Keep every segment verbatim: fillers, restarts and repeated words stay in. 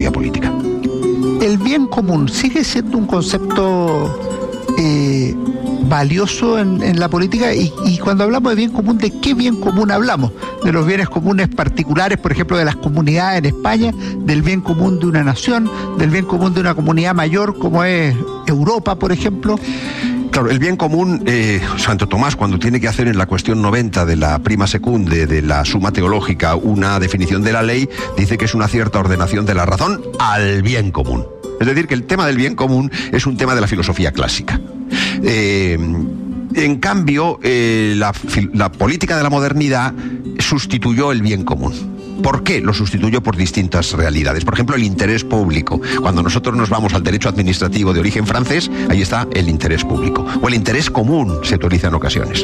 vida política. ¿El bien común sigue siendo un concepto eh, valioso en, en la política? Y, y cuando hablamos de bien común, ¿de qué bien común hablamos? ¿De los bienes comunes particulares, por ejemplo, de las comunidades en España? ¿Del bien común de una nación? ¿Del bien común de una comunidad mayor como es Europa, por ejemplo? Claro, el bien común, eh, Santo Tomás, cuando tiene que hacer en la cuestión noventa de la prima secunde de la Suma Teológica una definición de la ley, dice que es una cierta ordenación de la razón al bien común. Es decir, que el tema del bien común es un tema de la filosofía clásica. Eh, en cambio, eh, la, la política de la modernidad sustituyó el bien común. ¿Por qué lo sustituyó? Por distintas realidades. Por ejemplo, el interés público. Cuando nosotros nos vamos al derecho administrativo de origen francés, ahí está el interés público. O el interés común se utiliza en ocasiones.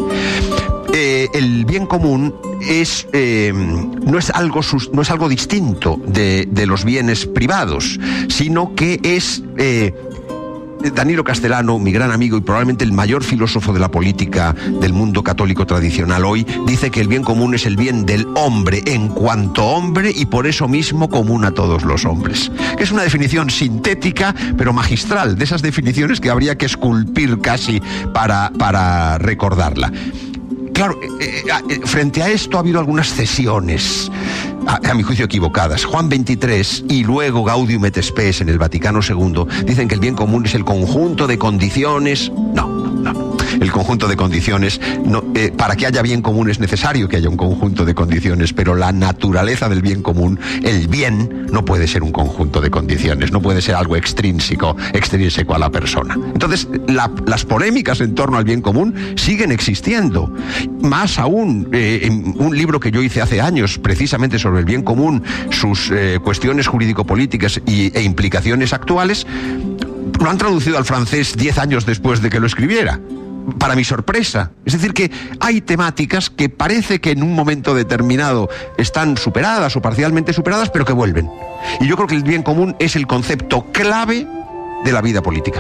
Eh, el bien común es, eh, no, es algo, no es algo distinto de, de los bienes privados, sino que es... Eh, Danilo Castellano, mi gran amigo y probablemente el mayor filósofo de la política del mundo católico tradicional hoy, dice que el bien común es el bien del hombre en cuanto hombre y por eso mismo común a todos los hombres. Que es una definición sintética pero magistral, de esas definiciones que habría que esculpir casi para, para recordarla. Claro, eh, eh, frente a esto ha habido algunas cesiones, a, a mi juicio equivocadas. Juan veintitrés y luego Gaudium et Spes en el Vaticano segundo dicen que el bien común es el conjunto de condiciones. No, no, no. El conjunto de condiciones, no, eh, para que haya bien común es necesario que haya un conjunto de condiciones, pero la naturaleza del bien común, el bien, no puede ser un conjunto de condiciones, no puede ser algo extrínseco, extrínseco a la persona. Entonces, la, las polémicas en torno al bien común siguen existiendo. Más aún, eh, en un libro que yo hice hace años, precisamente sobre el bien común, sus eh, cuestiones jurídico-políticas y, e implicaciones actuales, lo han traducido al francés diez años después de que lo escribiera. Para mi sorpresa. Es decir, que hay temáticas que parece que en un momento determinado están superadas o parcialmente superadas, pero que vuelven. Y yo creo que el bien común es el concepto clave de la vida política.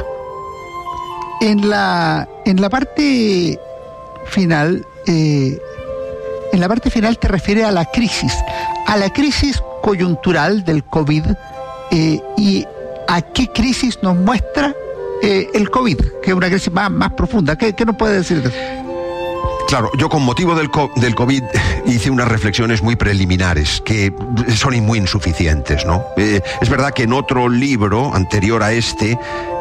En la, en la parte final, eh, en la parte final te refieres a la crisis, a la crisis coyuntural del COVID, eh, y a qué crisis nos muestra Eh, el COVID, que es una crisis más, más profunda. ¿Qué, qué nos puede decir de eso? Claro, yo con motivo del, co- del COVID hice unas reflexiones muy preliminares que son muy insuficientes, ¿no? Eh, es verdad que en otro libro anterior a este,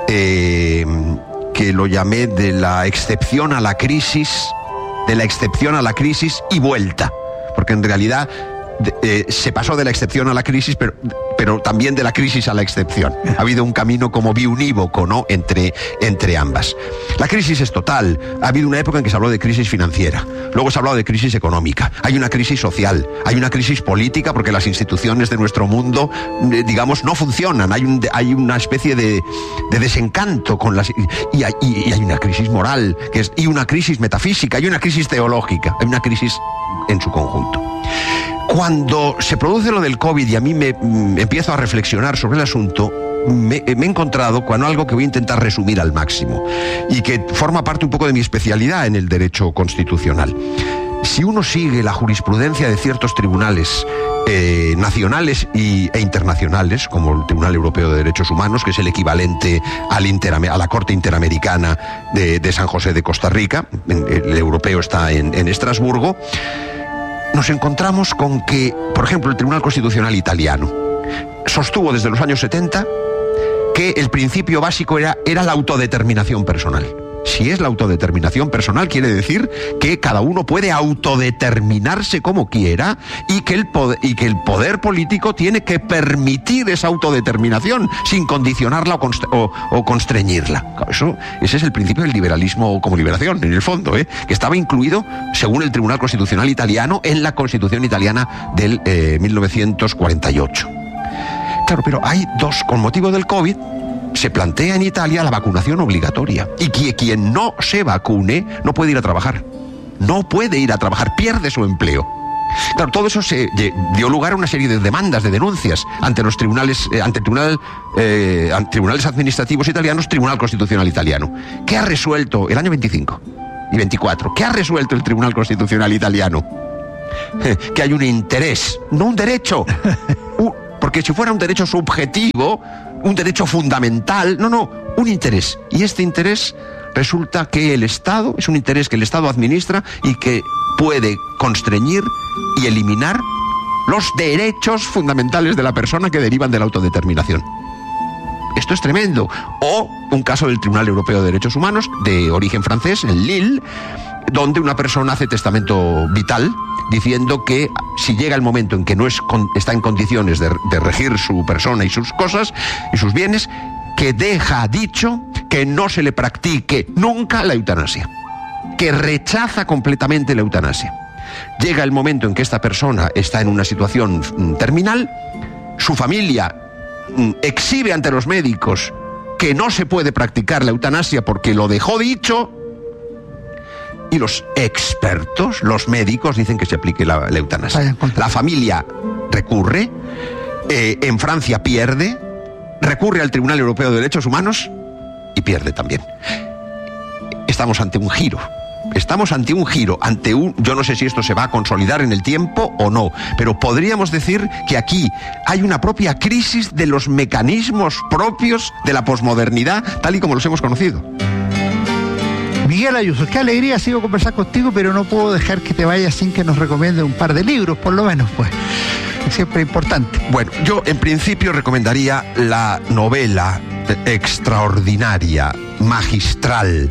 eh, que lo llamé de la excepción a la crisis, de la excepción a la crisis y vuelta, porque en realidad de, eh, se pasó de la excepción a la crisis, pero, pero también de la crisis a la excepción. Ha habido un camino como biunívoco, ¿no?, entre, entre ambas. La crisis es total. Ha habido una época en que se habló de crisis financiera, luego se ha hablado de crisis económica, hay una crisis social, hay una crisis política porque las instituciones de nuestro mundo, eh, digamos, no funcionan, hay, un, hay una especie de, de desencanto con las... Y hay, y hay una crisis moral, que es, y una crisis metafísica, hay una crisis teológica, hay una crisis en su conjunto. Cuando se produce lo del COVID y a mí me, me empiezo a reflexionar sobre el asunto, me, me he encontrado con algo que voy a intentar resumir al máximo y que forma parte un poco de mi especialidad en el derecho constitucional. Si uno sigue la jurisprudencia de ciertos tribunales eh, nacionales y, e internacionales, como el Tribunal Europeo de Derechos Humanos, que es el equivalente al interame, a la Corte Interamericana de, de San José de Costa Rica, el europeo está en, en Estrasburgo, nos encontramos con que, por ejemplo, el Tribunal Constitucional italiano sostuvo desde los años setenta que el principio básico era, era la autodeterminación personal. Si es la autodeterminación personal, quiere decir que cada uno puede autodeterminarse como quiera y que el poder, y que el poder político tiene que permitir esa autodeterminación sin condicionarla o, const- o, o constreñirla. Eso, ese es el principio del liberalismo como liberación, en el fondo, ¿eh? que estaba incluido, según el Tribunal Constitucional italiano, en la Constitución italiana del eh, mil novecientos cuarenta y ocho. Claro, pero hay dos, con motivo del COVID, se plantea en Italia la vacunación obligatoria. Y que quien no se vacune no puede ir a trabajar. No puede ir a trabajar, pierde su empleo. Claro, todo eso se dio lugar a una serie de demandas, de denuncias ante los tribunales, eh, ante el tribunal, eh, ante tribunales administrativos italianos, Tribunal Constitucional italiano. ¿Qué ha resuelto el año veinticinco y veinticuatro? ¿Qué ha resuelto el Tribunal Constitucional italiano? Que hay un interés, no un derecho. un, porque si fuera un derecho subjetivo, un derecho fundamental, no, no, un interés. Y este interés resulta que el Estado, es un interés que el Estado administra y que puede constreñir y eliminar los derechos fundamentales de la persona que derivan de la autodeterminación. Esto es tremendo. O un caso del Tribunal Europeo de Derechos Humanos, de origen francés, en Lille, donde una persona hace testamento vital diciendo que si llega el momento en que no es con, está en condiciones de, de regir su persona y sus cosas y sus bienes, que deja dicho que no se le practique nunca la eutanasia, que rechaza completamente la eutanasia. Llega el momento en que esta persona está en una situación mm, terminal, su familia mm, exhibe ante los médicos que no se puede practicar la eutanasia porque lo dejó dicho, y los expertos, los médicos, dicen que se aplique la, la eutanasia. La familia recurre, eh, en Francia pierde, recurre al Tribunal Europeo de Derechos Humanos y pierde también. Estamos ante un giro. Estamos ante un giro, ante un... Yo no sé si esto se va a consolidar en el tiempo o no, pero podríamos decir que aquí hay una propia crisis de los mecanismos propios de la posmodernidad, tal y como los hemos conocido. Miguel Ayuso, qué alegría, sigo conversar contigo, pero no puedo dejar que te vayas sin que nos recomiendes un par de libros, por lo menos, pues. Siempre importante. Bueno, yo en principio recomendaría la novela extraordinaria, magistral.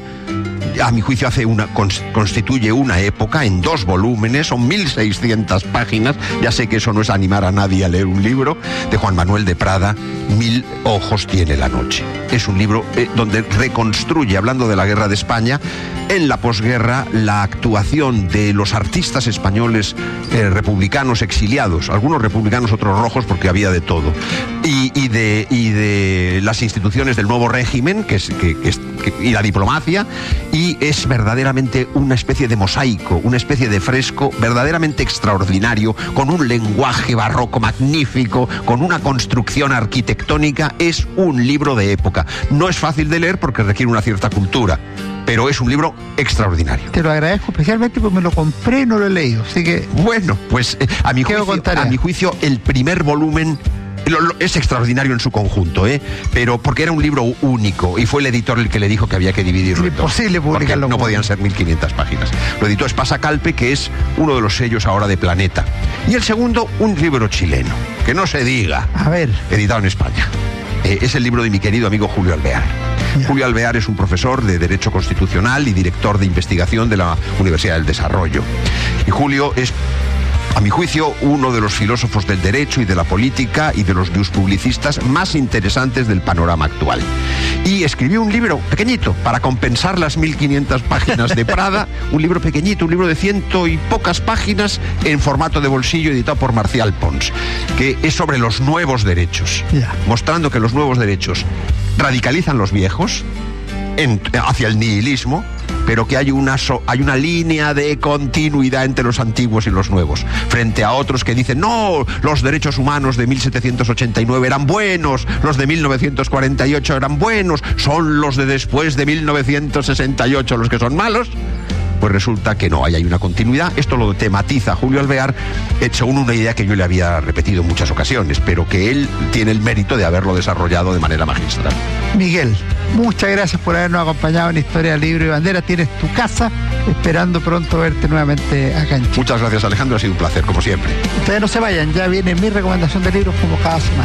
A mi juicio hace una, constituye una época en dos volúmenes, son mil seiscientas páginas, ya sé que eso no es animar a nadie a leer un libro, de Juan Manuel de Prada, Mil ojos tiene la noche. Es un libro eh, donde reconstruye, hablando de la guerra de España, en la posguerra, la actuación de los artistas españoles eh, republicanos exiliados, algunos republicanos, otros rojos, porque había de todo, y, y, de, y de las instituciones del nuevo régimen, que es, que, que es, que, y la diplomacia, y es verdaderamente una especie de mosaico, una especie de fresco verdaderamente extraordinario, con un lenguaje barroco magnífico, con una construcción arquitectónica. Es un libro de época. No es fácil de leer porque requiere una cierta cultura, pero es un libro extraordinario. Te lo agradezco especialmente porque me lo compré y no lo he leído, así que... Bueno, pues eh, a, mi juicio, a mi juicio el primer volumen Lo, lo, es extraordinario en su conjunto, ¿eh? Pero porque era un libro único y fue el editor el que le dijo que había que dividirlo. Es imposible publicarlo. No podían ser mil quinientas páginas. Lo editó Espasa Calpe, que es uno de los sellos ahora de Planeta. Y el segundo, un libro chileno, que no se diga. A ver. Editado en España. Eh, es el libro de mi querido amigo Julio Alvear. Ya. Julio Alvear es un profesor de Derecho Constitucional y director de investigación de la Universidad del Desarrollo. Y Julio es, a mi juicio, uno de los filósofos del derecho y de la política y de los publicistas más interesantes del panorama actual. Y escribió un libro pequeñito para compensar las mil quinientas páginas de Prada, un libro pequeñito, un libro de ciento y pocas páginas en formato de bolsillo, editado por Marcial Pons, que es sobre los nuevos derechos, yeah. mostrando que los nuevos derechos radicalizan los viejos en, hacia el nihilismo, pero que hay una, so, hay una línea de continuidad entre los antiguos y los nuevos, frente a otros que dicen, no, los derechos humanos de mil setecientos ochenta y nueve eran buenos, los de mil novecientos cuarenta y ocho eran buenos, son los de después de mil novecientos sesenta y ocho los que son malos. Pues resulta que no, ahí hay una continuidad. Esto lo tematiza Julio Alvear, según una idea que yo le había repetido en muchas ocasiones, pero que él tiene el mérito de haberlo desarrollado de manera magistral. Miguel, muchas gracias por habernos acompañado en Historia, Libro y Bandera. Tienes tu casa, esperando pronto verte nuevamente acá en Chile. Muchas gracias, Alejandro, ha sido un placer, como siempre. Ustedes no se vayan, ya viene mi recomendación de libros como cada semana.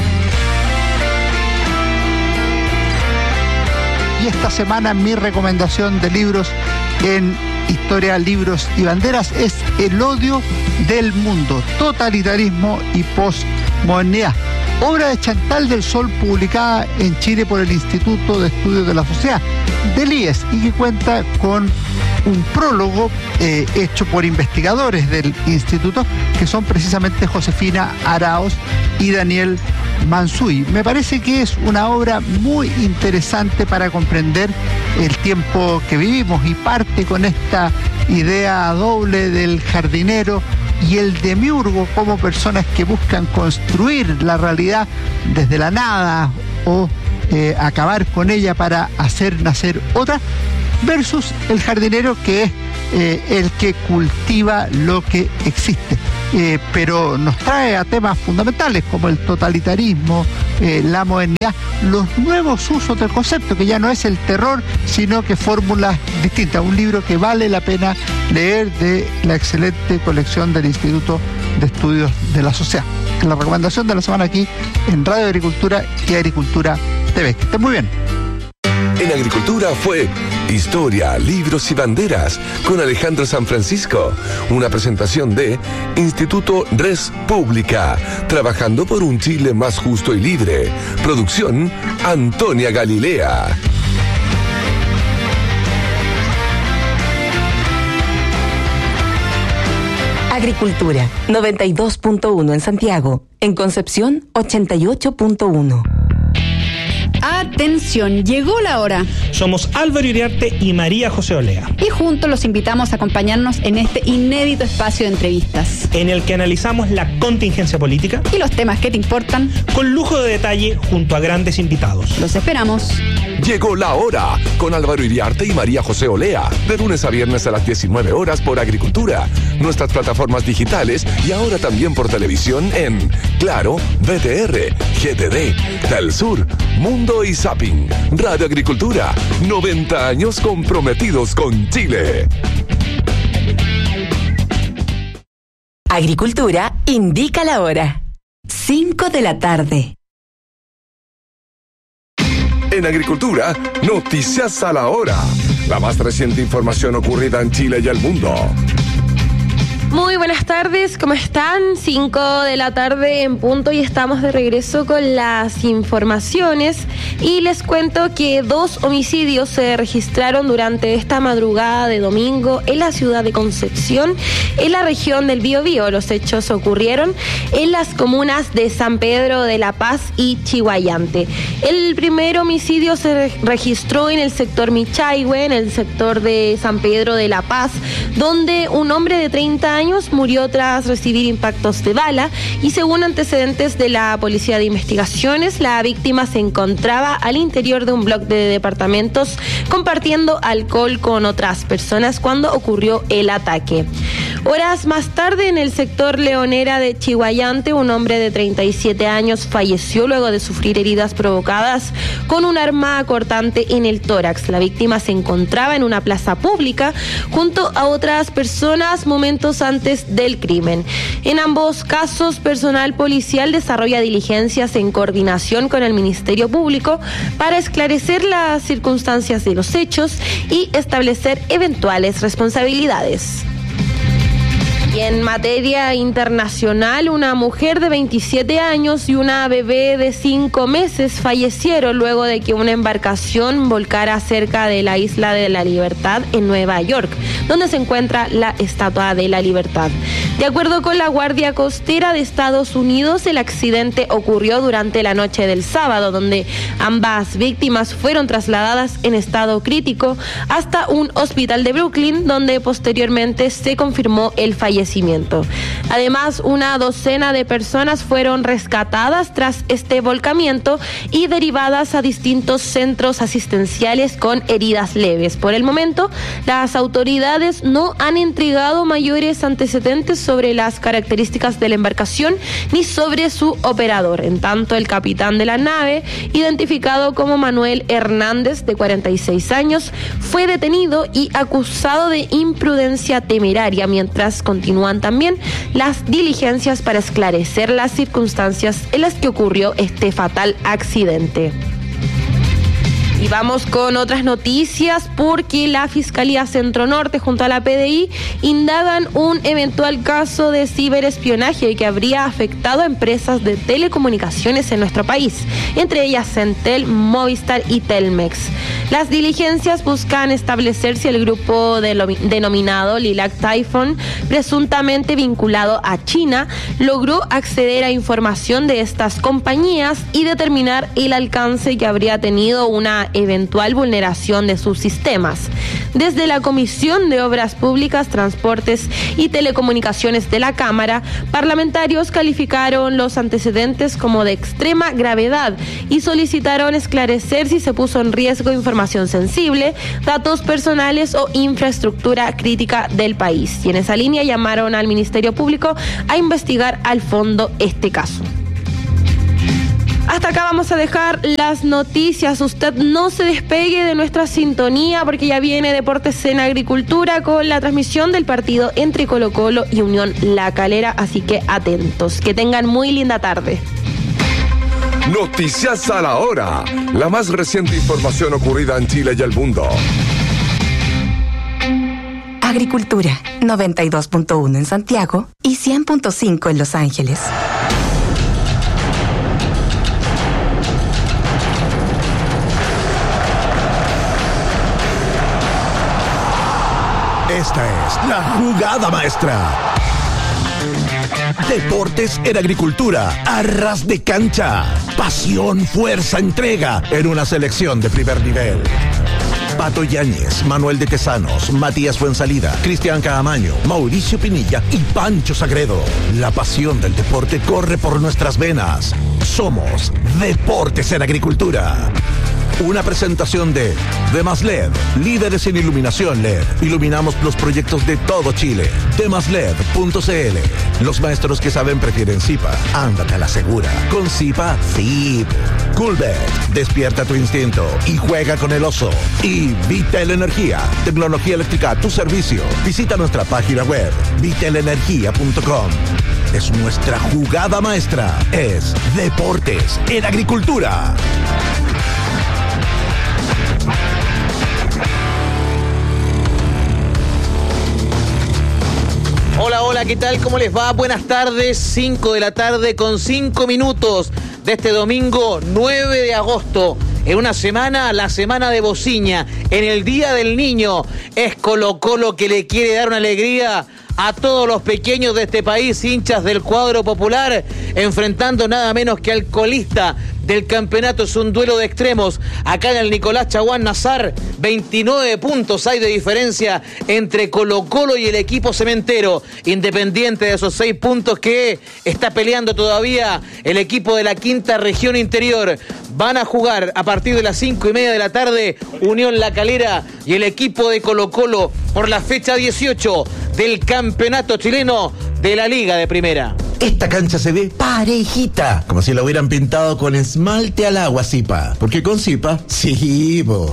Y esta semana mi recomendación de libros en Historia, Libros y Banderas es El odio del mundo, totalitarismo y posmodernidad. Obra de Chantal del Sol, publicada en Chile por el Instituto de Estudios de la Sociedad, del I E S, y que cuenta con un prólogo eh, hecho por investigadores del instituto, que son precisamente Josefina Araoz y Daniel Mansuy. Me parece que es una obra muy interesante para comprender el tiempo que vivimos, y parte con esta idea doble del jardinero y el demiurgo como personas que buscan construir la realidad desde la nada o eh, acabar con ella para hacer nacer otra, versus el jardinero, que es eh, el que cultiva lo que existe. eh, pero nos trae a temas fundamentales como el totalitarismo, eh, la modernidad, los nuevos usos del concepto, que ya no es el terror, sino que fórmulas distintas. Un libro que vale la pena leer, de la excelente colección del Instituto de Estudios de la Sociedad. La recomendación de la semana aquí en Radio Agricultura y Agricultura T V. Que esté muy bien. En Agricultura fue Historia, Libros y Banderas con Alejandro San Francisco. Una presentación de Instituto Res Pública, trabajando por un Chile más justo y libre. Producción Antonia Galilea. Agricultura, noventa y dos punto uno en Santiago. En Concepción, ochenta y ocho punto uno. Atención, llegó la hora. Somos Álvaro Iriarte y María José Olea. Y juntos los invitamos a acompañarnos en este inédito espacio de entrevistas, en el que analizamos la contingencia política y los temas que te importan, con lujo de detalle junto a grandes invitados. Los esperamos. Llegó la hora con Álvaro Iriarte y María José Olea, de lunes a viernes a las diecinueve horas por Agricultura, nuestras plataformas digitales y ahora también por televisión en Claro, B T R, G T D, Telsur, Mundo y Zapping. Radio Agricultura, noventa años comprometidos con Chile. Agricultura indica la hora. cinco de la tarde. En Agricultura, noticias a la hora. La más reciente información ocurrida en Chile y el mundo. Muy buenas tardes, ¿cómo están? cinco de la tarde en punto y estamos de regreso con las informaciones y les cuento que dos homicidios se registraron durante esta madrugada de domingo en la ciudad de Concepción, en la región del Biobío. Los hechos ocurrieron en las comunas de San Pedro de la Paz y Chihuayante. El primer homicidio se re- registró en el sector Michaihue, en el sector de San Pedro de la Paz, donde un hombre de treinta años murió tras recibir impactos de bala y según antecedentes de la Policía de Investigaciones, la víctima se encontraba al interior de un bloque de departamentos compartiendo alcohol con otras personas cuando ocurrió el ataque. Horas más tarde, en el sector Leonera de Chihuayante, un hombre de treinta y siete años falleció luego de sufrir heridas provocadas con un arma cortante en el tórax. La víctima se encontraba en una plaza pública junto a otras personas momentos antes del crimen. En ambos casos, personal policial desarrolla diligencias en coordinación con el Ministerio Público para esclarecer las circunstancias de los hechos y establecer eventuales responsabilidades. Y en materia internacional, una mujer de veintisiete años y una bebé de cinco meses fallecieron luego de que una embarcación volcara cerca de la Isla de la Libertad en Nueva York, donde se encuentra la Estatua de la Libertad. De acuerdo con la Guardia Costera de Estados Unidos, el accidente ocurrió durante la noche del sábado, donde ambas víctimas fueron trasladadas en estado crítico hasta un hospital de Brooklyn, donde posteriormente se confirmó el fallecimiento. Además, una docena de personas fueron rescatadas tras este volcamiento y derivadas a distintos centros asistenciales con heridas leves. Por el momento, las autoridades no han entregado mayores antecedentes sobre las características de la embarcación ni sobre su operador. En tanto, el capitán de la nave, identificado como Manuel Hernández, de cuarenta y seis años, fue detenido y acusado de imprudencia temeraria, mientras continúan también las diligencias para esclarecer las circunstancias en las que ocurrió este fatal accidente. Y vamos con otras noticias porque la Fiscalía Centro Norte junto a la P D I indagan un eventual caso de ciberespionaje que habría afectado a empresas de telecomunicaciones en nuestro país, entre ellas Entel, Movistar y Telmex. Las diligencias buscan establecer si el grupo de lo, denominado Lilac Typhoon, presuntamente vinculado a China, logró acceder a información de estas compañías y determinar el alcance que habría tenido una una eventual vulneración de sus sistemas. Desde la Comisión de Obras Públicas, Transportes y Telecomunicaciones de la Cámara, parlamentarios calificaron los antecedentes como de extrema gravedad y solicitaron esclarecer si se puso en riesgo información sensible, datos personales o infraestructura crítica del país. Y en esa línea llamaron al Ministerio Público a investigar al fondo este caso. Hasta acá vamos a dejar las noticias. Usted no se despegue de nuestra sintonía porque ya viene Deportes en Agricultura con la transmisión del partido entre Colo-Colo y Unión La Calera, así que atentos. Que tengan muy linda tarde. Noticias a la hora. La más reciente información ocurrida en Chile y el mundo. Agricultura, noventa y dos punto uno en Santiago y cien punto cinco en Los Ángeles. Esta es la jugada maestra. Deportes en Agricultura, a ras de cancha. Pasión, fuerza, entrega en una selección de primer nivel. Pato Yáñez, Manuel de Tesanos, Matías Fuensalida, Cristian Caamaño, Mauricio Pinilla y Pancho Sagredo. La pasión del deporte corre por nuestras venas. Somos Deportes en Agricultura. Una presentación de Demas L E D, líderes en iluminación L E D. Iluminamos los proyectos de todo Chile. demas led punto c l. Los maestros que saben prefieren Zipa. Ándate a la segura. Con Zipa, sí. Coolbet, despierta tu instinto y juega con el oso. Y Vitel Energía, tecnología eléctrica a tu servicio. Visita nuestra página web, vitel energía punto com. Es nuestra jugada maestra. Es Deportes en Agricultura. Hola, hola, ¿qué tal? ¿Cómo les va? Buenas tardes, cinco de la tarde con cinco minutos de este domingo nueve de agosto. En una semana, la semana de Bociña, en el Día del Niño, es Colo-Colo que le quiere dar una alegría a todos los pequeños de este país, hinchas del cuadro popular, enfrentando nada menos que al colista del campeonato. Es un duelo de extremos. Acá en el Nicolás Chaguán Nazar, veintinueve puntos hay de diferencia entre Colo-Colo y el equipo cementero. Independiente de esos seis puntos que está peleando todavía el equipo de la quinta región interior. Van a jugar a partir de las cinco y media de la tarde Unión La Calera y el equipo de Colo-Colo por la fecha dieciocho del campeonato chileno de la Liga de Primera. Esta cancha se ve parejita, como si la hubieran pintado con esmalte al agua, Zipa. Porque con Zipa, sí, bo.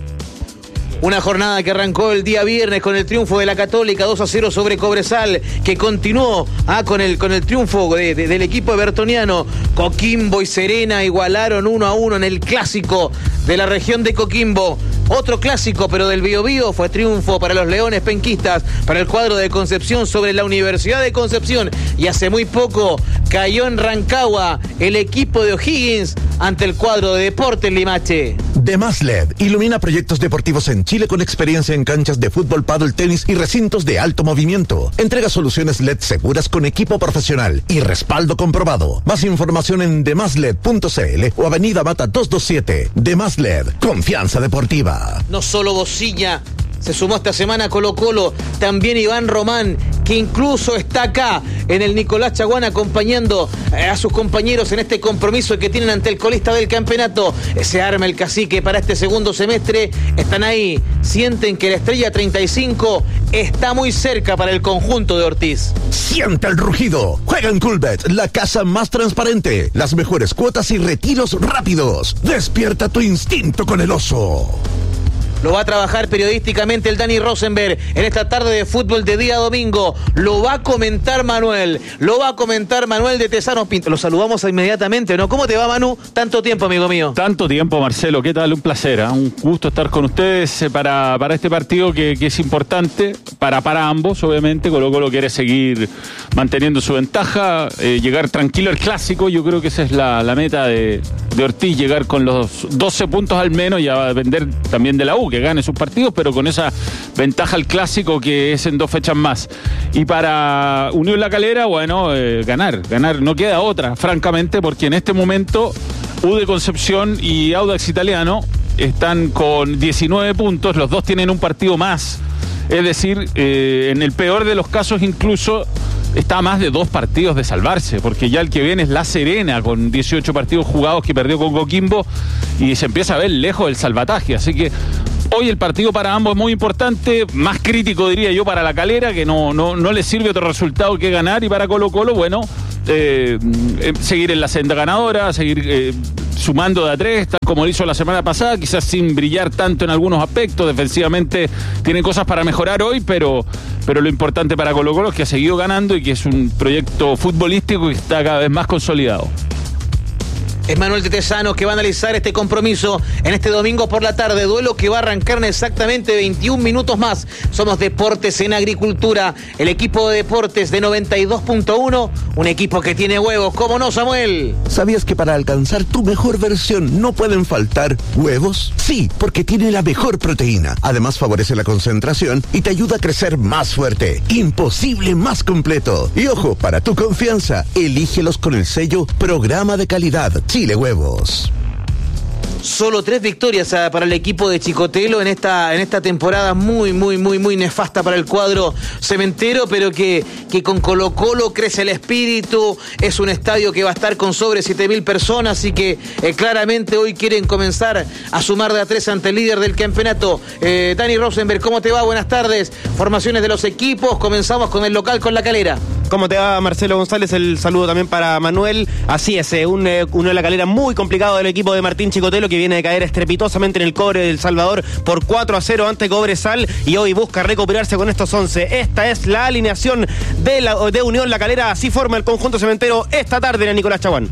Una jornada que arrancó el día viernes con el triunfo de la Católica dos a cero sobre Cobresal, que continuó ah, con, el, con el triunfo de, de, del equipo bertoniano. Coquimbo y Serena igualaron uno a uno en el clásico de la región de Coquimbo. Otro clásico, pero del Biobío, fue triunfo para los Leones Penquistas, para el cuadro de Concepción sobre la Universidad de Concepción. Y hace muy poco cayó en Rancagua el equipo de O'Higgins ante el cuadro de Deportes Limache. Demas L E D ilumina proyectos deportivos en Chile con experiencia en canchas de fútbol, pádel, tenis y recintos de alto movimiento. Entrega soluciones L E D seguras con equipo profesional y respaldo comprobado. Más información en demas led punto c l o Avenida Mata doscientos veintisiete. Demas L E D, confianza deportiva. No solo Bociña se sumó esta semana a Colo-Colo, también Iván Román, que incluso está acá en el Nicolás Chaguán acompañando a sus compañeros en este compromiso que tienen ante el colista del campeonato. Se arma el cacique para este segundo semestre. Están ahí, sienten que la estrella treinta y cinco está muy cerca para el conjunto de Ortiz. Siente el rugido. Juega en Coolbet, la casa más transparente, las mejores cuotas y retiros rápidos. Despierta tu instinto con el oso. Lo va a trabajar periodísticamente el Dani Rosenberg en esta tarde de fútbol de día domingo. Lo va a comentar Manuel. Lo va a comentar Manuel de Tesanos Pinto. Lo saludamos inmediatamente, ¿no? ¿Cómo te va, Manu? Tanto tiempo, amigo mío. Tanto tiempo, Marcelo. ¿Qué tal? Un placer, ¿eh? Un gusto estar con ustedes para, para este partido que, que es importante para, para ambos, obviamente. Colo-Colo quiere seguir manteniendo su ventaja, eh, llegar tranquilo al clásico. Yo creo que esa es la, la meta de, de Ortiz, llegar con los doce puntos al menos. Ya va a depender también de la U, que gane sus partidos, pero con esa ventaja al clásico que es en dos fechas más. Y para Unión La Calera, bueno, eh, ganar, ganar, no queda otra, francamente, porque en este momento U de Concepción y Audax Italiano están con diecinueve puntos, los dos tienen un partido más. Es decir, eh, en el peor de los casos incluso está a más de dos partidos de salvarse, porque ya el que viene es La Serena, con dieciocho partidos jugados, que perdió con Coquimbo, y se empieza a ver lejos del salvataje. Así que hoy el partido para ambos es muy importante, más crítico diría yo para La Calera, que no, no, no le sirve otro resultado que ganar, y para Colo Colo, bueno, eh, eh, seguir en la senda ganadora, seguir eh, sumando de a tres, tal como lo hizo la semana pasada, quizás sin brillar tanto en algunos aspectos. Defensivamente tiene cosas para mejorar hoy, pero, pero lo importante para Colo Colo es que ha seguido ganando y que es un proyecto futbolístico que está cada vez más consolidado. Es Manuel de Tesanos que va a analizar este compromiso en este domingo por la tarde. Duelo que va a arrancar en exactamente veintiún minutos más. Somos Deportes en Agricultura, el equipo de deportes de noventa y dos punto uno, un equipo que tiene huevos. ¿Cómo no, Samuel? ¿Sabías que para alcanzar tu mejor versión no pueden faltar huevos? Sí, porque tiene la mejor proteína. Además favorece la concentración y te ayuda a crecer más fuerte. Imposible más completo. Y ojo, para tu confianza, elígelos con el sello Programa de Calidad Chile Huevos. Solo tres victorias uh, para el equipo de Chicotelo en esta, en esta temporada muy, muy, muy, muy nefasta para el cuadro cementero, pero que, que con Colo Colo crece el espíritu. Es un estadio que va a estar con sobre siete mil personas y que eh, claramente hoy quieren comenzar a sumar de a tres ante el líder del campeonato. Eh, Dani Rosenberg, ¿cómo te va? Buenas tardes. Formaciones de los equipos. Comenzamos con el local, con La Calera. ¿Cómo te va, Marcelo González? El saludo también para Manuel. Así es, eh, un, eh, uno de La Calera muy complicado del equipo de Martín Chicotelo, que viene de caer estrepitosamente en el Cobre del Salvador por cuatro a cero ante Cobresal, y hoy busca recuperarse con estos once. Esta es la alineación de, la, de Unión La Calera. Así forma el conjunto cementero esta tarde en el Nicolás Chaguán.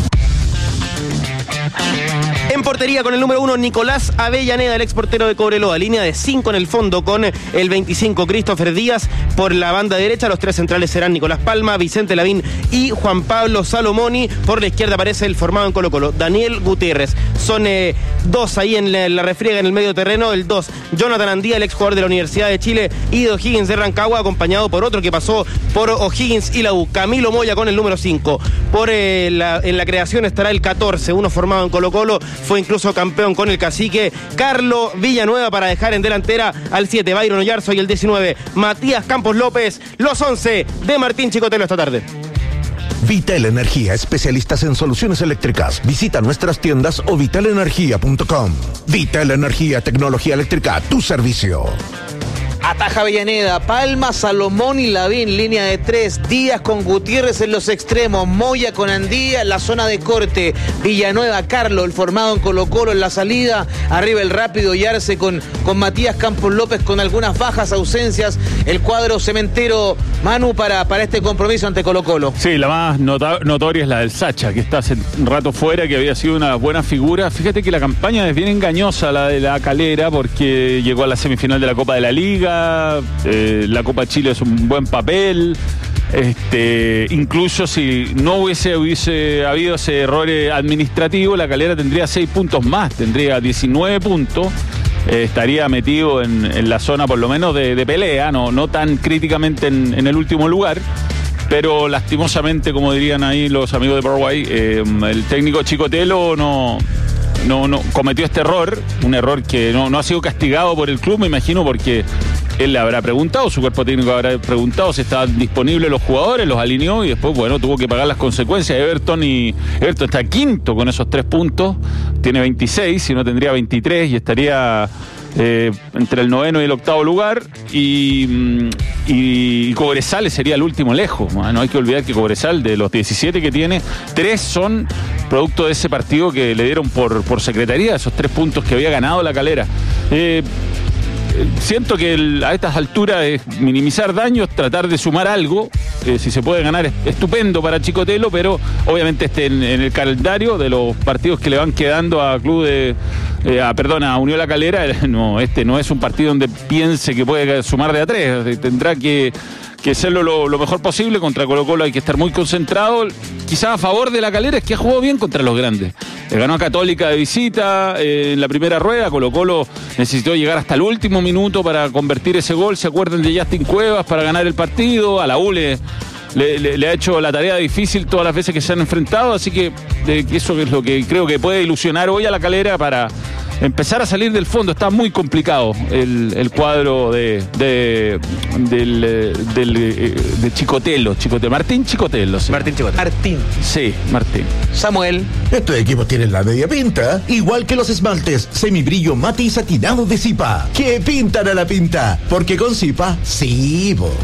En portería con el número uno, Nicolás Avellaneda, el exportero de Cobreloa. Línea de cinco en el fondo con el veinticinco, Christopher Díaz. Por la banda derecha, los tres centrales serán Nicolás Palma, Vicente Lavín y Juan Pablo Salomoni. Por la izquierda aparece el formado en Colo Colo, Daniel Gutiérrez. Son eh, dos ahí en la, en la refriega en el medio terreno. El dos, Jonathan Andía, el exjugador de la Universidad de Chile, y de O'Higgins de Rancagua, acompañado por otro que pasó por O'Higgins y la U, Camilo Moya, con el número cinco. Por eh, la, en la creación estará el catorce, uno formado en Colo Colo, fue incluso campeón con el Cacique, Carlos Villanueva, para dejar en delantera al siete, Byron Oyarzo, y el diecinueve, Matías Campos López. Los once de Martín Chicotelo esta tarde. Vital Energía, especialistas en soluciones eléctricas. Visita nuestras tiendas o vital energía punto com. Vital Energía, tecnología eléctrica a tu servicio. Ataja Avellaneda, Palma, Salomón y Lavín, línea de tres. Díaz con Gutiérrez en los extremos, Moya con Andía en la zona de corte, Villanueva, Carlos, el formado en Colo Colo en la salida, arriba el rápido Yarse con, con Matías Campos López, con algunas bajas, ausencias, el cuadro cementero, Manu, para, para este compromiso ante Colo Colo. Sí, la más nota- notoria es la del Sacha, que está hace un rato fuera, que había sido una buena figura. Fíjate que la campaña es bien engañosa, la de La Calera, porque llegó a la semifinal de la Copa de la Liga. Eh, la Copa Chile es un buen papel. Este, incluso si no hubiese, hubiese habido ese error administrativo, La Calera tendría seis puntos más, tendría diecinueve puntos. Eh, estaría metido en, en la zona por lo menos de, de pelea, no, no tan críticamente en, en el último lugar. Pero lastimosamente, como dirían ahí los amigos de Paraguay, eh, el técnico Chicotelo no... No, no, cometió este error, un error que no, no ha sido castigado por el club, me imagino, porque él le habrá preguntado, su cuerpo técnico habrá preguntado si estaban disponibles los jugadores, los alineó y después, bueno, tuvo que pagar las consecuencias. Everton y Everton está quinto con esos tres puntos, tiene veintiséis, si no tendría veintitrés y estaría eh, entre el noveno y el octavo lugar, y, y, y Cobresal sería el último lejos. No hay que olvidar que Cobresal, de los diecisiete que tiene, tres son producto de ese partido que le dieron por, por secretaría, esos tres puntos que había ganado La Calera. Eh, siento que el, a estas alturas es minimizar daños, tratar de sumar algo. Eh, si se puede ganar es estupendo para Chicotelo, pero obviamente este en, en el calendario de los partidos que le van quedando a Club de eh, a, perdón, a Unión La Calera, no, este no es un partido donde piense que puede sumar de a tres. Tendrá que que hacerlo lo, lo mejor posible. Contra Colo Colo hay que estar muy concentrado. Quizás a favor de La Calera es que ha jugado bien contra los grandes. Le ganó a Católica de visita eh, en la primera rueda. Colo Colo necesitó llegar hasta el último minuto para convertir ese gol. ¿Se acuerdan de Justin Cuevas para ganar el partido? A la U le, le, le, le ha hecho la tarea difícil todas las veces que se han enfrentado. Así que, de, que eso es lo que creo que puede ilusionar hoy a La Calera para, empezar a salir del fondo. Está muy complicado el, el cuadro de, de del, del de Chicotelo, Chicotelo, Martín Chicotelo. Sí. Martín Chicotelo. Martín. Sí, Martín. Samuel. Estos equipos tienen la media pinta, igual que los esmaltes semibrillo mate y satinado de Zipa, que pintan a la pinta, porque con Zipa, sí, po.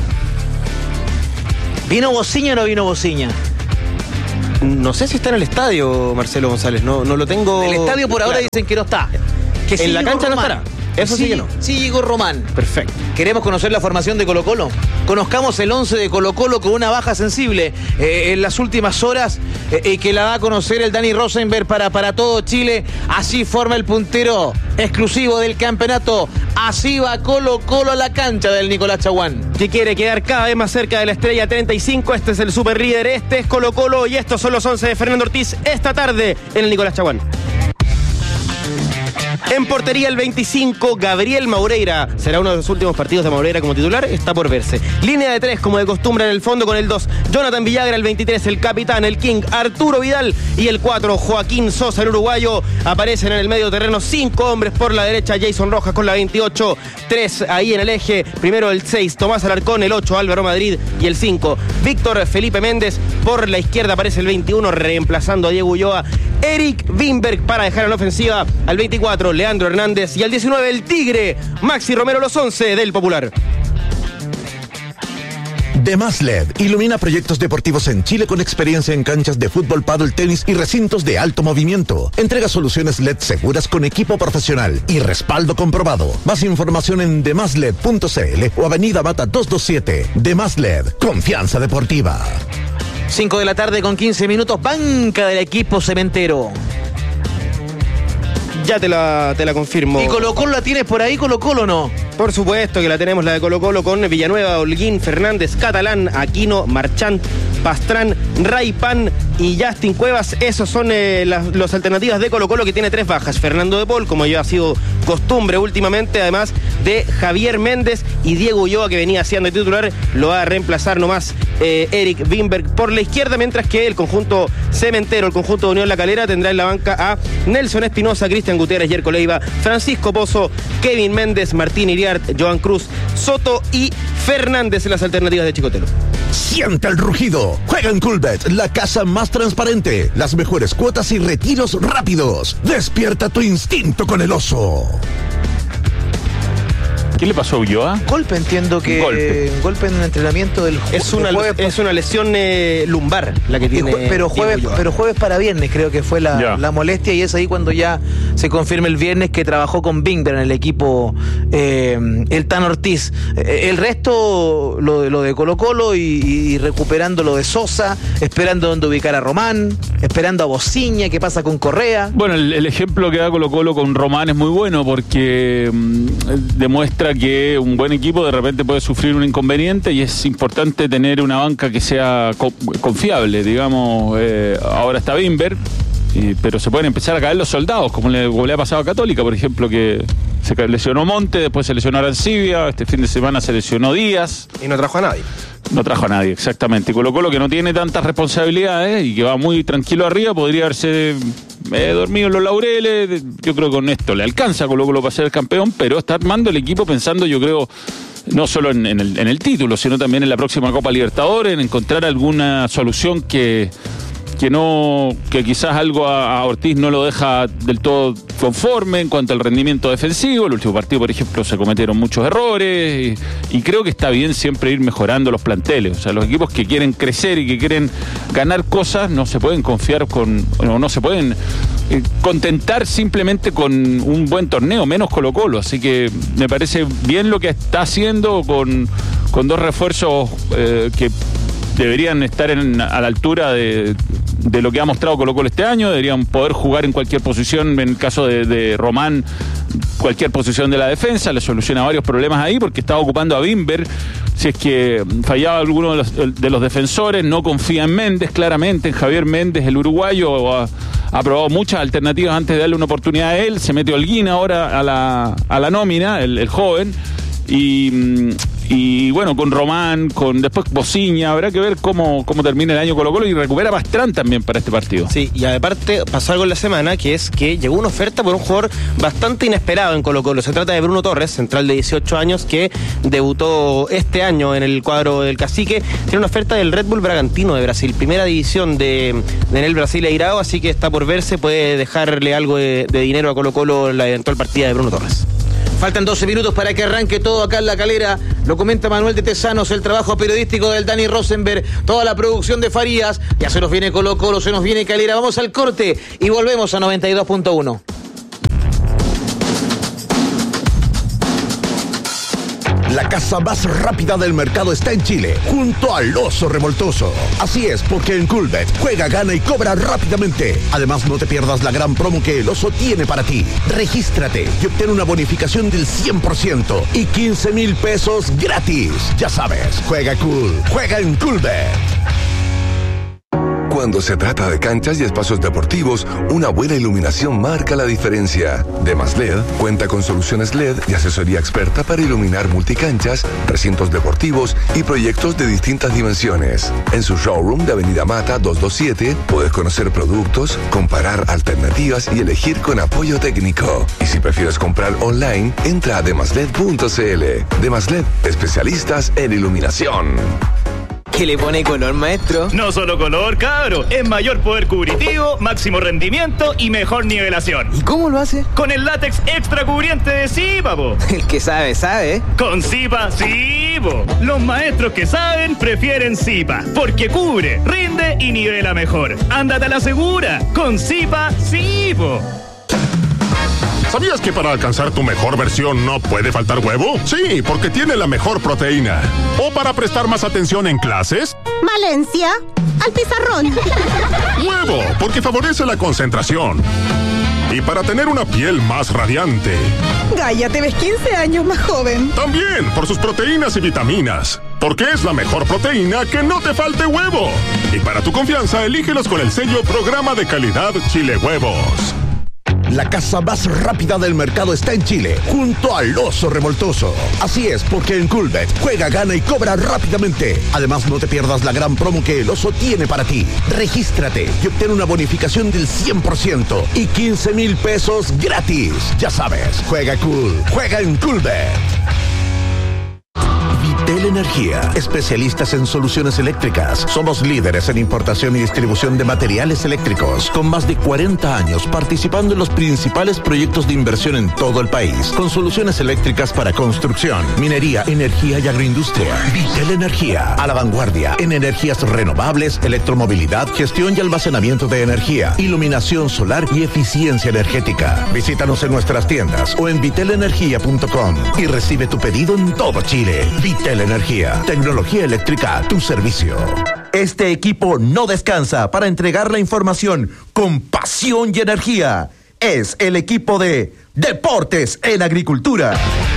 ¿Vino Bociña o no vino Bociña? No sé si está en el estadio, Marcelo González, no, no lo tengo. En el estadio por ahora claro. Dicen que no está. Que en sí la cancha Román. no estará. Eso sí, sí que no. Sí llegó Román. Perfecto. ¿Queremos conocer la formación de Colo-Colo? Conozcamos el once de Colo-Colo con una baja sensible eh, en las últimas horas eh, y que la da a conocer el Dani Rosenberg para, para todo Chile. Así forma el puntero exclusivo del campeonato. Así va Colo-Colo a la cancha del Nicolás Chaguán. Que quiere quedar cada vez más cerca de la estrella treinta y cinco. Este es el super líder, este es Colo-Colo y estos son los once de Fernando Ortiz esta tarde en el Nicolás Chaguán. En portería el veinticinco, Gabriel Maureira. Será uno de los últimos partidos de Maureira como titular, está por verse. Línea de tres, como de costumbre en el fondo con el dos, Jonathan Villagra, el veintitrés, el capitán, el king, Arturo Vidal. Y el cuatro, Joaquín Sosa, el uruguayo. Aparecen en el medio terreno cinco hombres por la derecha, Jason Rojas con la veintiocho, tres ahí en el eje. Primero el seis, Tomás Alarcón, el ocho, Álvaro Madrid. Y el cinco, Víctor Felipe Méndez. Por la izquierda aparece el veintiuno, reemplazando a Diego Ulloa, Eric Wimberg, para dejar en la ofensiva al veinticuatro, Leandro Hernández, y al diecinueve el Tigre, Maxi Romero, los once del Popular. Demás L E D ilumina proyectos deportivos en Chile con experiencia en canchas de fútbol, pádel, tenis y recintos de alto movimiento. Entrega soluciones L E D seguras con equipo profesional y respaldo comprobado. Más información en demasled punto cl o Avenida Mata doscientos veintisiete. Demás L E D, confianza deportiva. cinco de la tarde con quince minutos, banca del equipo cementero. Ya te la, te la confirmo. ¿Y Colo-Colo la tienes por ahí, Colo-Colo no? Por supuesto que la tenemos, la de Colo-Colo, con Villanueva, Holguín, Fernández, Catalán, Aquino, Marchant, Pastrán, Raipan y Justin Cuevas. Esos son eh, las, las alternativas de Colo-Colo, que tiene tres bajas. Fernando de Paul, como ya ha sido costumbre últimamente, además de Javier Méndez y Diego Ulloa, que venía siendo titular, lo va a reemplazar nomás eh, Eric Wimberg por la izquierda, mientras que el conjunto cementero, el conjunto de Unión La Calera, tendrá en la banca a Nelson Espinosa, Cristian Gutiérrez, Yerko Leiva, Francisco Pozo, Kevin Méndez, Martín Iriart, Joan Cruz, Soto y Fernández en las alternativas de Chicotelo. Siente el rugido. Juega en Coolbet, la casa más transparente, las mejores cuotas y retiros rápidos. Despierta tu instinto con el oso. ¿Qué le pasó a Ulloa? Golpe, entiendo que. Golpe. Golpe en el entrenamiento del ju- Es una, del jueves. es una lesión eh, lumbar la que tiene. Jue- pero jueves Diego Ulloa. pero jueves para viernes creo que fue la, Ya. la molestia, y es ahí cuando ya se confirma el viernes que trabajó con Binder en el equipo eh, el Tan Ortiz. Eh, el resto, lo de, lo de Colo-Colo y, y recuperando lo de Sosa, esperando dónde ubicar a Román, esperando a Bociña, qué pasa con Correa. Bueno, el, el ejemplo que da Colo-Colo con Román es muy bueno porque mmm, demuestra que un buen equipo de repente puede sufrir un inconveniente y es importante tener una banca que sea co- confiable, digamos. Eh, ahora está Wimberg, y, pero se pueden empezar a caer los soldados, como le, como le ha pasado a Católica, por ejemplo, que se ca- lesionó Monte, después se lesionó Arancibia, este fin de semana se lesionó Díaz. Y no trajo a nadie. No trajo a nadie, exactamente. Y Colo-Colo, que no tiene tantas responsabilidades y que va muy tranquilo arriba, podría haberse eh, dormido en los laureles. Yo creo que con esto le alcanza a Colo-Colo para ser el campeón, pero está armando el equipo pensando, yo creo, no solo en, en, el, en el título, sino también en la próxima Copa Libertadores, en encontrar alguna solución que... que no que quizás algo a, a Ortiz no lo deja del todo conforme en cuanto al rendimiento defensivo. El último partido, por ejemplo, se cometieron muchos errores y, y creo que está bien siempre ir mejorando los planteles. O sea, los equipos que quieren crecer y que quieren ganar cosas no se pueden confiar con, o no se pueden eh, contentar simplemente con un buen torneo, menos Colo-Colo. Así que me parece bien lo que está haciendo con, con dos refuerzos eh, que deberían estar en, a la altura de, de lo que ha mostrado Colo-Colo este año. Deberían poder jugar en cualquier posición. En el caso de, de Román, cualquier posición de la defensa. Le soluciona varios problemas ahí porque estaba ocupando a Wimberg. Si es que fallaba alguno de los, de los defensores, no confía en Méndez, claramente, en Javier Méndez, el uruguayo. Ha, ha probado muchas alternativas antes de darle una oportunidad a él. Se mete Holguín ahora a la, a la nómina, el, el joven. Y, y bueno, con Román, con después Bociña, habrá que ver cómo, cómo termina el año Colo-Colo y recupera Pastrán también para este partido. Sí, y aparte pasó algo en la semana, que es que llegó una oferta por un jugador bastante inesperado en Colo-Colo. Se trata de Bruno Torres, central de dieciocho años, que debutó este año en el cuadro del Cacique. Tiene una oferta del Red Bull Bragantino de Brasil, primera división de, de en el Brasil Eirao, así que está por verse, puede dejarle algo de, de dinero a Colo-Colo la eventual partida de Bruno Torres. Faltan doce minutos para que arranque todo acá en La Calera. Lo comenta Manuel de Tesanos, el trabajo periodístico del Dani Rosenberg, toda la producción de Farías. Ya se nos viene Colo-Colo, se nos viene Calera. Vamos al corte y volvemos a noventa y dos punto uno. La casa más rápida del mercado está en Chile, junto al Oso Revoltoso. Así es, porque en Coolbet juega, gana y cobra rápidamente. Además, no te pierdas la gran promo que el Oso tiene para ti. Regístrate y obtén una bonificación del cien por ciento y quince mil pesos gratis. Ya sabes, juega cool, juega en Coolbet. Cuando se trata de canchas y espacios deportivos, una buena iluminación marca la diferencia. Demas L E D cuenta con soluciones L E D y asesoría experta para iluminar multicanchas, recintos deportivos y proyectos de distintas dimensiones. En su showroom de Avenida Mata doscientos veintisiete puedes conocer productos, comparar alternativas y elegir con apoyo técnico. Y si prefieres comprar online, entra a demasled punto cl. Demas L E D, especialistas en iluminación. ¿Qué le pone color, maestro? No solo color, cabro. Es mayor poder cubritivo, máximo rendimiento y mejor nivelación. ¿Y cómo lo hace? Con el látex extra cubriente de Zipa, po. El que sabe, sabe. Con Zipa, sí, po. Los maestros que saben prefieren Zipa, porque cubre, rinde y nivela mejor. Ándate a la segura. Con Zipa, sí, po. ¿Sabías que para alcanzar tu mejor versión no puede faltar huevo? Sí, porque tiene la mejor proteína. ¿O para prestar más atención en clases? Valencia, al pizarrón. Huevo, porque favorece la concentración. Y para tener una piel más radiante. Gaia, te ves quince años más joven. También por sus proteínas y vitaminas. Porque es la mejor proteína que no te falte huevo. Y para tu confianza, elígelos con el sello Programa de Calidad Chile Huevos. La casa más rápida del mercado está en Chile, junto al Oso Revoltoso. Así es, porque en Coolbet juega, gana y cobra rápidamente. Además, no te pierdas la gran promo que el Oso tiene para ti. Regístrate y obtén una bonificación del cien por ciento y quince mil pesos gratis. Ya sabes, juega cool, juega en Coolbet. Vitel Energía, especialistas en soluciones eléctricas. Somos líderes en importación y distribución de materiales eléctricos, con más de cuarenta años participando en los principales proyectos de inversión en todo el país, con soluciones eléctricas para construcción, minería, energía y agroindustria. Vitel Energía, a la vanguardia en energías renovables, electromovilidad, gestión y almacenamiento de energía, iluminación solar y eficiencia energética. Visítanos en nuestras tiendas o en vitel energía punto com y recibe tu pedido en todo Chile. Vitel Energía, tecnología eléctrica a tu servicio. Este equipo no descansa para entregar la información con pasión y energía. Es el equipo de Deportes en Agricultura.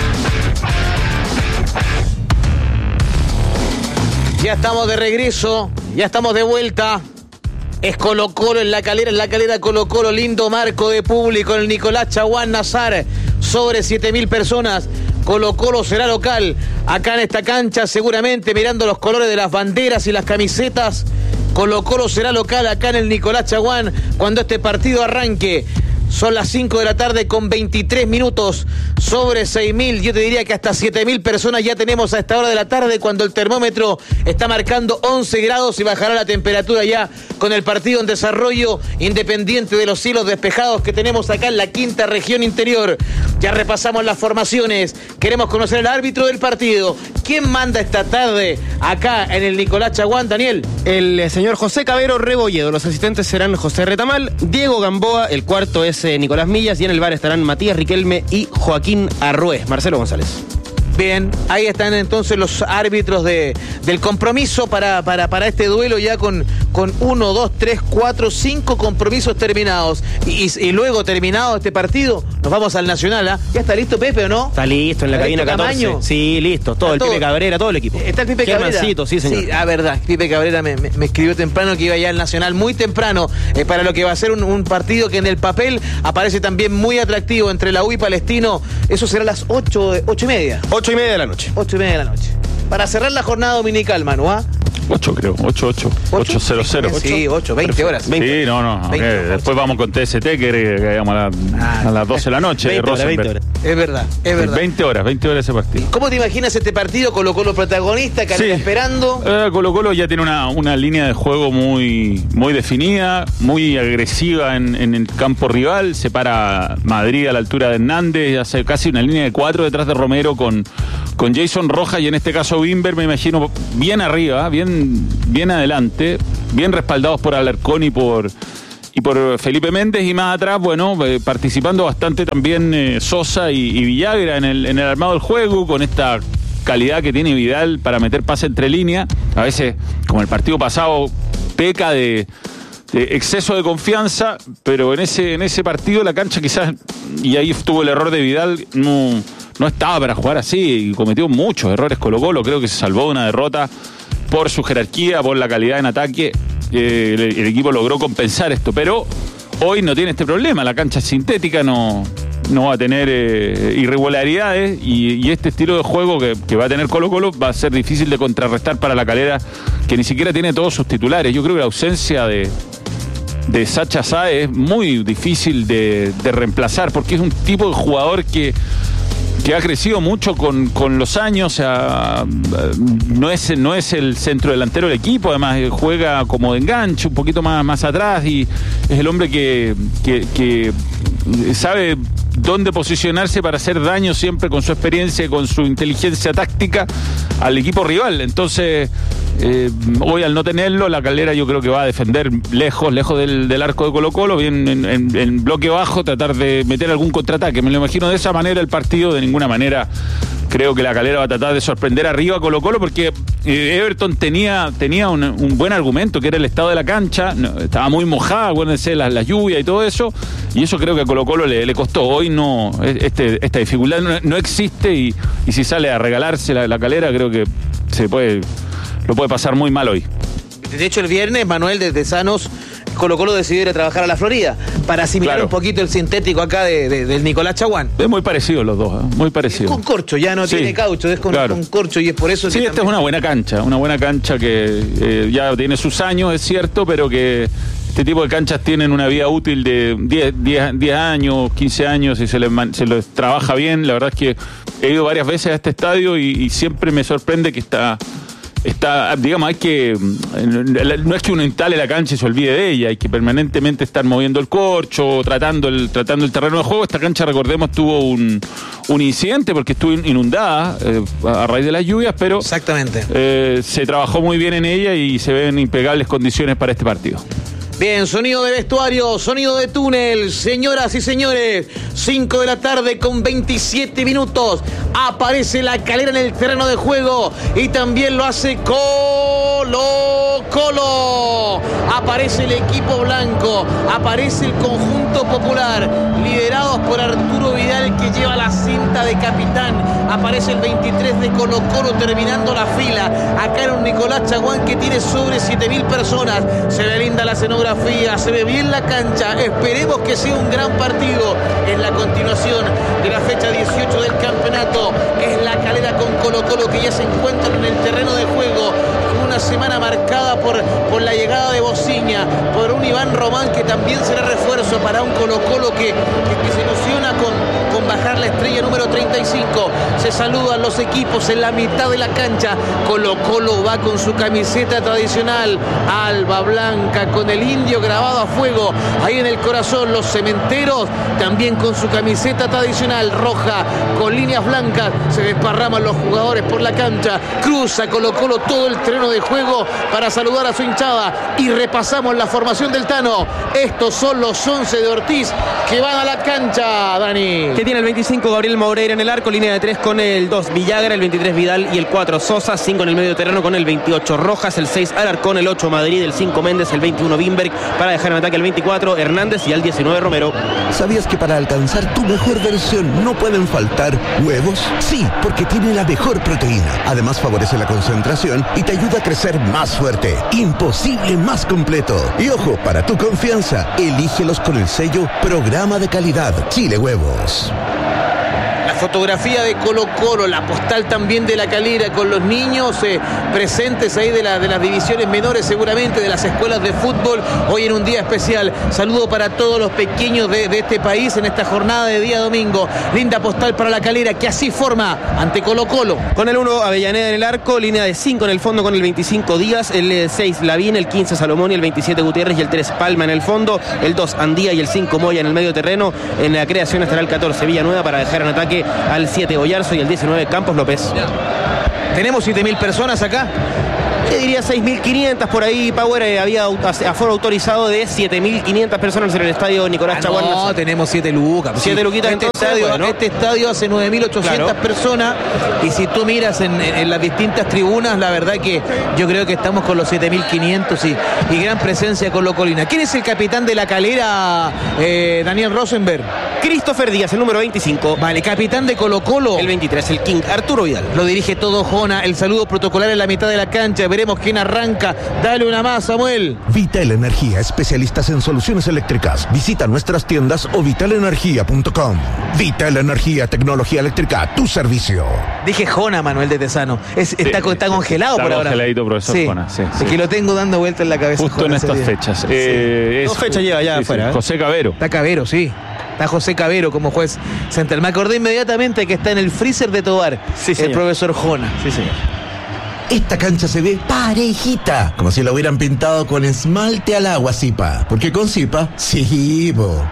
Ya estamos de regreso, ya estamos de vuelta. Es Colo-Colo en La Calera, en La Calera Colo-Colo, lindo marco de público, el Nicolás Chaguán Nazar, sobre siete mil personas. Colo-Colo será local, acá en esta cancha, seguramente mirando los colores de las banderas y las camisetas. Colo-Colo será local acá en el Nicolás Chaguán cuando este partido arranque. Son las cinco de la tarde con veintitrés minutos, sobre seis mil, yo te diría que hasta siete mil personas ya tenemos a esta hora de la tarde, cuando el termómetro está marcando once grados y bajará la temperatura ya con el partido en desarrollo, independiente de los cielos despejados que tenemos acá en la quinta región interior. Ya repasamos las formaciones, queremos conocer al árbitro del partido. ¿Quién manda esta tarde acá en el Nicolás Chaguán, Daniel? El eh, señor José Cabero Rebolledo. Los asistentes serán José Retamal, Diego Gamboa, el cuarto es eh, Nicolás Millas, y en el bar estarán Matías Riquelme y Joaquín Arrué. Marcelo González. Bien, ahí están entonces los árbitros de, del compromiso para, para, para este duelo, ya con, con uno, dos, tres, cuatro, cinco compromisos terminados. Y, y, y luego terminado este partido, nos vamos al Nacional, ¿ah? ¿Ya está listo Pepe o no? Está listo en la cabina catorce. Sí, listo, todo, el todo. Pipe Cabrera, todo el equipo. ¿Está el Pipe Cabrera? Mancito, sí, señor. Sí, ah, verdad, Pipe Cabrera me, me, me escribió temprano que iba ya al Nacional, muy temprano, eh, para lo que va a ser un, un partido que en el papel aparece también muy atractivo entre la U y Palestino. Eso será a las ocho, ocho y media. Ocho y media de la noche. Ocho y media de la noche. para cerrar la jornada dominical, Manu, ¿ah? ocho creo, ocho, ocho. ocho cero cero. Sí, ocho, veinte horas. Sí, no, no. veinte, okay. Después vamos con T S T, que, que vayamos a, la, ah, a las doce de la noche. veinte horas, veinte horas. Es verdad, es verdad. veinte horas, veinte horas ese partido. ¿Cómo te imaginas este partido? Colo Colo protagonista, Calera sí. esperando. Eh, Colo Colo ya tiene una, una línea de juego muy, muy definida, muy agresiva en, en el campo rival. Se para Madrid a la altura de Hernández, hace casi una línea de cuatro detrás de Romero con, con Jason Rojas y en este caso Bimber, me imagino, bien arriba, bien, bien adelante, bien respaldados por Alarcón y por y por Felipe Méndez, y más atrás, bueno, eh, participando bastante también eh, Sosa y, y Villagra en el, en el armado del juego, con esta calidad que tiene Vidal para meter pase entre líneas. A veces, como el partido pasado, peca de, de exceso de confianza, pero en ese, en ese partido la cancha quizás, y ahí estuvo el error de Vidal, no, no estaba para jugar así, y cometió muchos errores Colo Colo. Creo que se salvó de una derrota por su jerarquía, por la calidad en ataque. Eh, el, el equipo logró compensar esto, pero hoy no tiene este problema. La cancha sintética no, no va a tener eh, irregularidades, y, y este estilo de juego que, que va a tener Colo Colo va a ser difícil de contrarrestar para la Calera, que ni siquiera tiene todos sus titulares. Yo creo que la ausencia de, de Sacha Sáez es muy difícil de, de reemplazar, porque es un tipo de jugador que que ha crecido mucho con, con los años. O sea, no es, no es el centro delantero del equipo, además juega como de enganche, un poquito más, más atrás, y es el hombre que, que, que sabe dónde posicionarse para hacer daño siempre con su experiencia y con su inteligencia táctica al equipo rival. Entonces, eh, hoy al no tenerlo, la Calera yo creo que va a defender lejos, lejos del, del arco de Colo Colo, bien en, en, en bloque bajo, tratar de meter algún contraataque. Me lo imagino de esa manera el partido. De ninguna manera creo que la Calera va a tratar de sorprender arriba a Colo Colo, porque eh, Everton tenía, tenía un, un buen argumento, que era el estado de la cancha. No, estaba muy mojada, acuérdense, la, la lluvia y todo eso, y eso creo que a Colo Colo le, le costó. Hoy no, este, esta dificultad no, no existe, y, y si sale a regalarse la, la Calera, creo que se puede, lo puede pasar muy mal hoy. De hecho, el viernes, Manuel, desde Sanos, Colo Colo decidió ir a trabajar a la Florida para asimilar claro. un poquito el sintético acá de, de, del Nicolás Chaguán. Es muy parecido los dos, ¿eh? Muy parecido. Es con corcho, ya no sí, tiene caucho, es con, claro. con corcho, y es por eso sí, que esta también... es una buena cancha, una buena cancha que eh, ya tiene sus años, es cierto, pero que este tipo de canchas tienen una vida útil de diez años, quince años, y se les, se les trabaja bien. La verdad es que he ido varias veces a este estadio y, y siempre me sorprende que está... Está, digamos, hay que, no es que uno instale la cancha y se olvide de ella, hay que permanentemente estar moviendo el corcho, tratando el, tratando el terreno de juego. Esta cancha, recordemos, tuvo un, un incidente porque estuvo inundada eh, a raíz de las lluvias, pero exactamente eh, se trabajó muy bien en ella y se ven impecables condiciones para este partido. Bien, sonido de vestuario, sonido de túnel, señoras y señores, cinco de la tarde con veintisiete minutos, aparece la Calera en el terreno de juego y también lo hace Colo Colo, aparece el equipo blanco, aparece el conjunto popular, liderados por Arturo Vidal, que lleva la cinta de capitán, aparece el veintitrés de Colo Colo terminando la fila, acá en un Nicolás Chaguán que tiene sobre siete mil personas, se ve linda la escenografía, se ve bien la cancha, esperemos que sea un gran partido. Es la continuación de la fecha dieciocho del campeonato, es la Calera con Colo Colo, que ya se encuentran en el terreno de juego. Una semana marcada por, por la llegada de Bociña, por un Iván Román que también será refuerzo para un Colo Colo que, que, que se ilusiona con, con bajar la estrella número treinta y cinco. Se saludan los equipos en la mitad de la cancha. Colo Colo va con su camiseta tradicional, alba blanca, con el indio grabado a fuego ahí en el corazón. Los cementeros también con su camiseta tradicional roja con líneas blancas. Se desparraman los jugadores por la cancha, cruza Colo Colo todo el terreno de juego para saludar a su hinchada, y repasamos la formación del Tano. Estos son los once de Ortiz que van a la cancha, Dani. Que tiene el veinticinco Gabriel Moreira en el arco, línea de tres con el dos Villagra, el veintitrés Vidal y el cuatro Sosa, cinco en el medio terreno con el veintiocho Rojas, el seis Alarcón, el ocho Madrid, el cinco Méndez, el veintiuno Bimberg, para dejar en ataque el veinticuatro Hernández y el diecinueve Romero. ¿Sabías que para alcanzar tu mejor versión no pueden faltar huevos? Sí, porque tiene la mejor proteína. Además favorece la concentración y te ayuda a crecer más fuerte. Imposible más completo. Y ojo, para tu confianza, elígelos con el sello Programa de Calidad Chile Huevos. la fotografía de Colo Colo, la postal también de La Calera, con los niños eh, presentes ahí de, la, de las divisiones menores, seguramente de las escuelas de fútbol, hoy en un día especial. Saludo para todos los pequeños de, de este país en esta jornada de día domingo. Linda postal para La Calera, que así forma ante Colo Colo. Con el uno, Avellaneda en el arco, línea de cinco en el fondo con el veinticinco Díaz, el seis Lavín, el quince Salomón y el veintisiete Gutiérrez y el tres Palma en el fondo, el dos Andía y el cinco Moya en el medio terreno. En la creación estará el catorce Villanueva para dejar en ataque al siete Oyarzo y el diecinueve Campos López. Tenemos siete mil personas acá. Te diría seis mil quinientas por ahí, Power. Eh, había aforo autorizado de siete mil quinientas personas en el estadio Nicolás ah, Chaguán. No, tenemos siete lucas. siete sí. luquitas este entonces, estadio, bueno. Este estadio hace nueve mil ochocientas claro. personas. Y si tú miras en, en, en las distintas tribunas, la verdad que yo creo que estamos con los siete mil quinientos y, y gran presencia con Colo Colina. ¿Quién es el capitán de La Calera, eh, Daniel Rosenberg? Christopher Díaz, el número veinticinco. Vale, capitán de Colo Colo. El veintitrés, el King Arturo Vidal. Lo dirige todo Jona. El saludo protocolar en la mitad de la cancha. Veremos quién arranca. Dale una más, Samuel. Vital Energía, especialistas en soluciones eléctricas. Visita nuestras tiendas o vital energía punto com. Vital Energía, tecnología eléctrica a tu servicio. Dije Jona, Manuel de Tesano. Es, sí, está, está congelado está por ahora. Está congeladito, profesor sí. Jona. Sí, sí. Es que lo tengo dando vuelta en la cabeza. Justo Jona, en estas día. fechas. Sí. Eh, Dos fechas lleva ya sí, afuera. Sí. ¿eh? José Cabero. Está Cabero, sí. Está José Cabero como juez central. Me acordé inmediatamente que está en el freezer de Tobar. Sí, el profesor Jona. Sí, señor. Esta cancha se ve parejita, como si la hubieran pintado con esmalte al agua, Zipa. Porque con Zipa, sí, bo.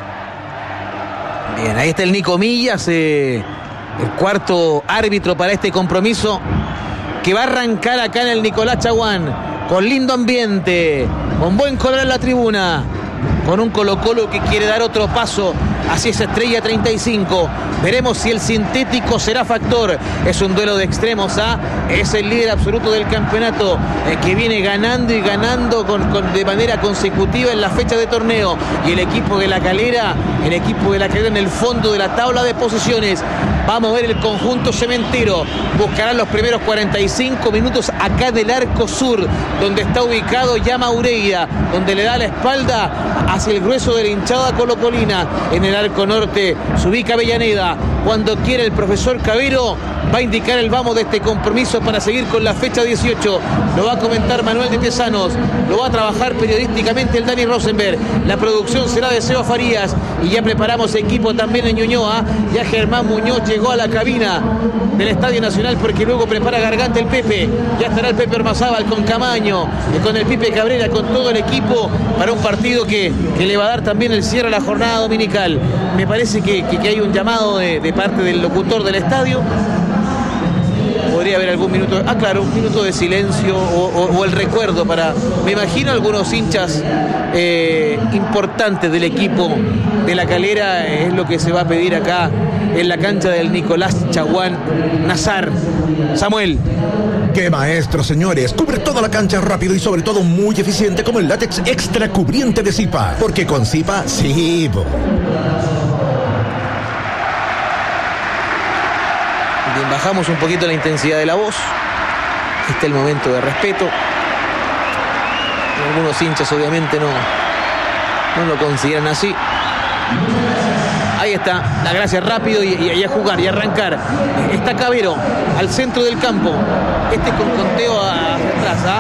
Bien, ahí está el Nico Millas, eh, el cuarto árbitro para este compromiso, que va a arrancar acá en el Nicolás Chaguán, con lindo ambiente, con buen color en la tribuna, con un Colo Colo que quiere dar otro paso hacia esa estrella treinta y cinco. Veremos si el sintético será factor. Es un duelo de extremos, ¿ah? Es el líder absoluto del campeonato, eh, que viene ganando y ganando con, con, de manera consecutiva en la fecha de torneo. Y el equipo de La Calera, el equipo de La Calera en el fondo de la tabla de posiciones. Vamos a ver el conjunto cementero. Buscarán los primeros cuarenta y cinco minutos acá del arco sur, donde está ubicado ya Maureira, donde le da la espalda hacia el grueso de la hinchada colocolina. En el arco norte se ubica Avellaneda. Cuando quiere el profesor Cabero, va a indicar el vamos de este compromiso para seguir con la fecha dieciocho. Lo va a comentar Manuel de Tesanos, lo va a trabajar periodísticamente el Dani Rosenberg. La producción será de Seba Farías y ya preparamos equipo también en Ñuñoa. Ya Germán Muñoz llegó a la cabina del Estadio Nacional porque luego prepara garganta el Pepe. Ya estará el Pepe Ormazábal con Camaño y con el Pipe Cabrera, con todo el equipo para un partido que, que le va a dar también el cierre a la jornada dominical. Me parece que, que, que hay un llamado de, de parte del locutor del estadio. Podría haber algún minuto, ah claro, un minuto de silencio o, o, o el recuerdo para, me imagino, algunos hinchas eh, importantes del equipo de La Calera. Es lo que se va a pedir acá en la cancha del Nicolás Chaguán Nazar. Samuel. ¡Qué maestro, señores! Cubre toda la cancha rápido y sobre todo muy eficiente como el látex extra cubriente de Zipa. Porque con Zipa, sí, bo. Bien, bajamos un poquito la intensidad de la voz. Este es el momento de respeto. Algunos hinchas obviamente no, no lo consideran así. Ahí está, la gracia rápido y, y, y a jugar y a arrancar. Está Cabero al centro del campo. Este con conteo hacia atrás, ¿ah?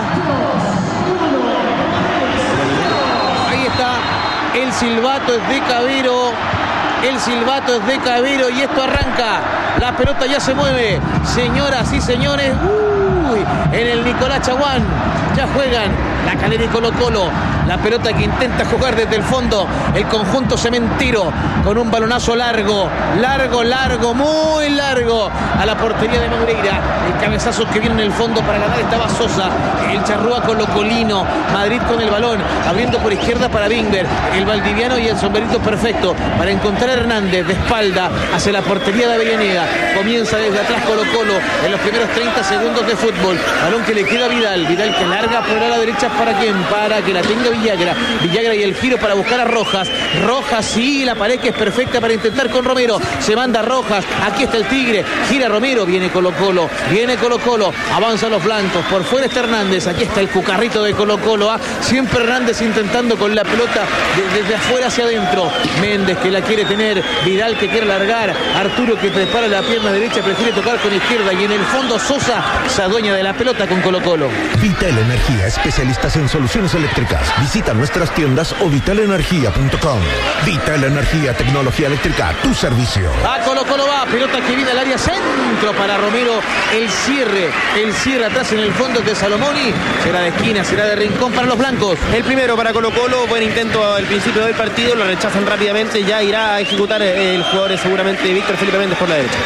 Ahí está, el silbato es de Cabero. El silbato es de Cabero y esto arranca. La pelota ya se mueve. Señoras y señores, uy, en el Nicolás Chaguán ya juegan La Calera y Colo Colo. La pelota que intenta jugar desde el fondo el conjunto cementero con un balonazo largo, largo, largo, muy largo a la portería de Maureira. El cabezazo que viene en el fondo para ganar estaba Sosa. El charrúa colocolino. Madrid con el balón, abriendo por izquierda para Bingber. El valdiviano y el sombrerito perfecto para encontrar a Hernández de espalda hacia la portería de Avellaneda. Comienza desde atrás Colo Colo en los primeros treinta segundos de fútbol. Balón que le queda a Vidal. Vidal que larga por la derecha ¿para quién? Para que la tenga Villagra. Villagra y el giro para buscar a Rojas. Rojas, sí, la pared que es perfecta para intentar con Romero. Se manda Rojas. Aquí está el Tigre. Gira Romero. Viene Colo Colo. Viene Colo Colo. Avanzan los blancos. Por fuera está Hernández. Aquí está el cucarrito de Colo Colo. ¿ah? Siempre Hernández intentando con la pelota de, desde afuera hacia adentro. Méndez que la quiere tener. Vidal que quiere largar. Arturo que prepara la pierna derecha. Prefiere tocar con izquierda. Y en el fondo Sosa se adueña de la pelota con Colo Colo. Vital Energía, especialistas en soluciones eléctricas. Visita nuestras tiendas o vital energía punto com. Vital Energía, tecnología eléctrica, tu servicio. A Colo Colo va, pelota que viene al área centro para Romero. El cierre, el cierre atrás en el fondo de Salomoni. Será de esquina, será de rincón para los blancos. El primero para Colo Colo, buen intento al principio del partido, lo rechazan rápidamente, ya irá a ejecutar el jugador seguramente Víctor Felipe Méndez por la derecha.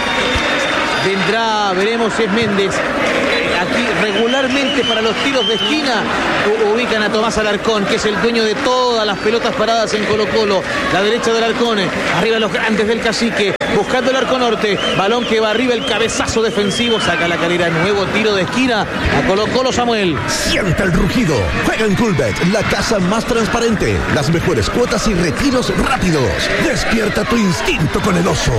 Vendrá, veremos si es Méndez. Aquí regularmente para los tiros de esquina ubican a Tomás Alarcón, que es el dueño de todas las pelotas paradas en Colo Colo. La derecha de Alarcón, arriba los grandes del Cacique, buscando el arco norte, balón que va arriba, el cabezazo defensivo, saca la calera, nuevo tiro de esquina a Colo Colo. Samuel. Sienta el rugido, juega en Coolbet, la casa más transparente, las mejores cuotas y retiros rápidos. Despierta tu instinto con el oso.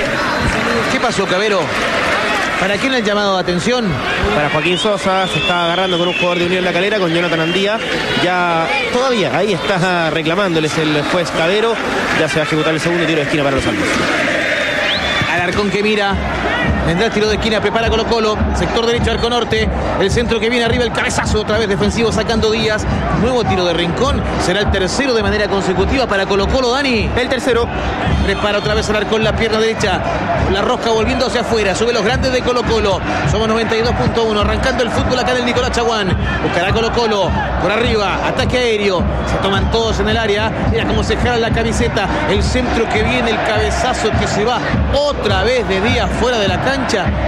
¿Qué pasó, Cabero? ¿Para quién el llamado de atención? Para Joaquín Sosa, se está agarrando con un jugador de Unión La Calera, con Jonathan Andía. Ya todavía ahí está reclamándoles el juez Cabero. Ya se va a ejecutar el segundo tiro de esquina para los Altos. Alarcón que mira. Vendrá el tiro de esquina, prepara Colo Colo. Sector derecho, arco norte. El centro que viene arriba, el cabezazo otra vez defensivo sacando Díaz. Nuevo tiro de rincón. Será el tercero de manera consecutiva para Colo Colo, Dani. El tercero. Prepara otra vez Alarcón la pierna derecha. La rosca volviendo hacia afuera. Sube los grandes de Colo Colo. Somos noventa y dos punto uno. Arrancando el fútbol acá del Nicolás Chaguán. Buscará Colo Colo. Por arriba. Ataque aéreo. Se toman todos en el área. Mira cómo se jala la camiseta. El centro que viene. El cabezazo que se va otra vez de Díaz fuera de la cancha.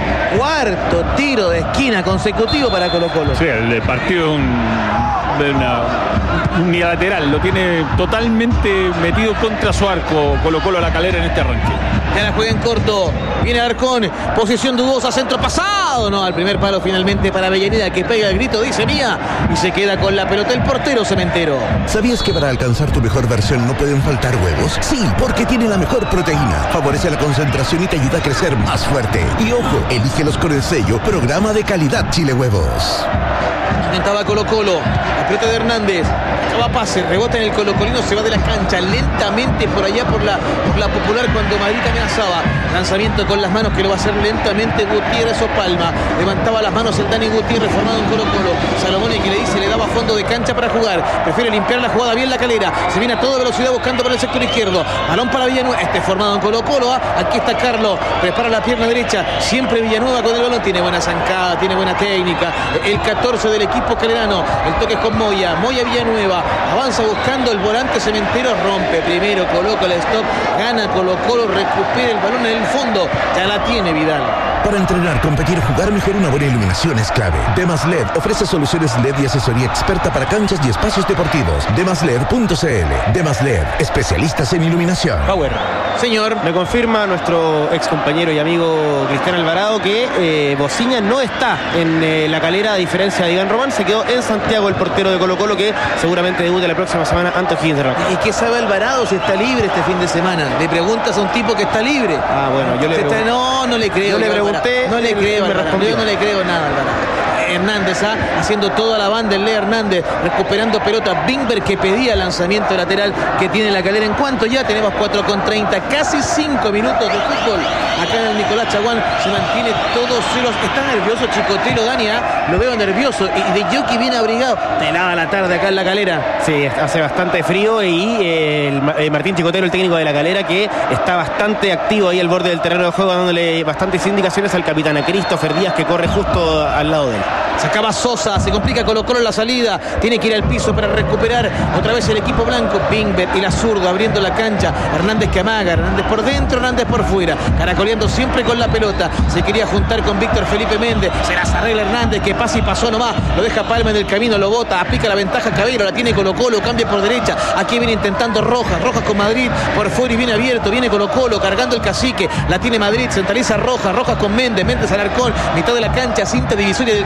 Cuarto tiro de esquina consecutivo para Colo Colo. Sí, el partido es un, de una unilateral. Lo tiene totalmente metido contra su arco Colo Colo La Calera en este arranque. Ya la juega en corto. Viene Alarcón. Posición dudosa. Centro pasado. No, al primer palo finalmente para Avellaneda, que pega el grito, dice mía. Y se queda con la pelota el portero Cementero. ¿Sabías que para alcanzar tu mejor versión no pueden faltar huevos? Sí, porque tiene la mejor proteína. Favorece la concentración y te ayuda a crecer más fuerte. Y ojo, elígelos con el sello Programa de Calidad Chile Huevos. Intentaba Colo Colo. La pelota de Hernández. Va pase, rebota en el colocolino, se va de la cancha lentamente por allá por la, por la Popular cuando Madrid amenazaba. Lanzamiento con las manos que lo va a hacer lentamente Gutiérrez o Palma. Levantaba las manos el Dani Gutiérrez formado en Colo Colo. Salomón que le dice, le daba fondo de cancha para jugar. Prefiere limpiar la jugada bien La Calera. Se viene a toda velocidad buscando por el sector izquierdo. Balón para Villanueva. Este formado en Colo Colo. ¿eh? Aquí está Carlos. Prepara la pierna derecha. Siempre Villanueva con el balón. Tiene buena zancada, tiene buena técnica. El catorce del equipo calerano. El toque es con Moya. Moya Villanueva. Avanza buscando el volante Cementero, rompe primero, coloca el stop, gana Colo Colo, recupera el balón en el fondo, ya la tiene Vidal. Para entrenar, competir, jugar mejor, una buena iluminación es clave. Demas L E D ofrece soluciones L E D y asesoría experta para canchas y espacios deportivos. demas led punto c l. Demas L E D, especialistas en iluminación. Power. Señor. Me confirma nuestro ex compañero y amigo Cristian Alvarado que eh, Bociña no está en eh, La Calera, a diferencia de Iván Román. Se quedó en Santiago el portero de Colo Colo, que seguramente debute la próxima semana ante O'Higgins de Rancagua. ¿Y qué sabe Alvarado si está libre este fin de semana? Le preguntas a un tipo que está libre. Ah, bueno, yo le pregunté. No, no le creo. Yo le pregunté. No le creo, me respondió. Yo no le creo nada, Alvarado. Hernández ¿ah? haciendo toda la banda, el Lea Hernández recuperando pelota. Bingber que pedía lanzamiento lateral que tiene La Calera. En cuanto ya tenemos cuatro con treinta, casi cinco minutos de fútbol acá en el Nicolás Chaguán. Se mantiene todo celos. Está nervioso Chicotero, Dani, ¿eh? Lo veo nervioso. Y de Yoki bien abrigado. Pelada la tarde acá en La Calera. Sí, hace bastante frío. Y eh, el, eh, Martín Chicotero, el técnico de La Calera, que está bastante activo ahí al borde del terreno de juego, dándole bastantes indicaciones al capitán, a Christopher Díaz, que corre justo al lado de él. Sacaba Sosa, se complica Colo Colo en la salida. Tiene que ir al piso para recuperar otra vez el equipo blanco. Bingber y la zurda abriendo la cancha. Hernández que amaga, Hernández por dentro, Hernández por fuera. Caracoleando siempre con la pelota. Se quería juntar con Víctor Felipe Méndez. Se las arregla Hernández, que pasa y pasó nomás. Lo deja Palma en el camino, lo bota. Aplica la ventaja Cabero, la tiene Colo Colo. Cambia por derecha. Aquí viene intentando Rojas. Rojas con Madrid. Por fuera y viene abierto. Viene Colo Colo cargando el cacique. La tiene Madrid. Centraliza Rojas. Rojas con Méndez. Méndez Alarcón. Mitad de la cancha. Cinta divisoria del terreno.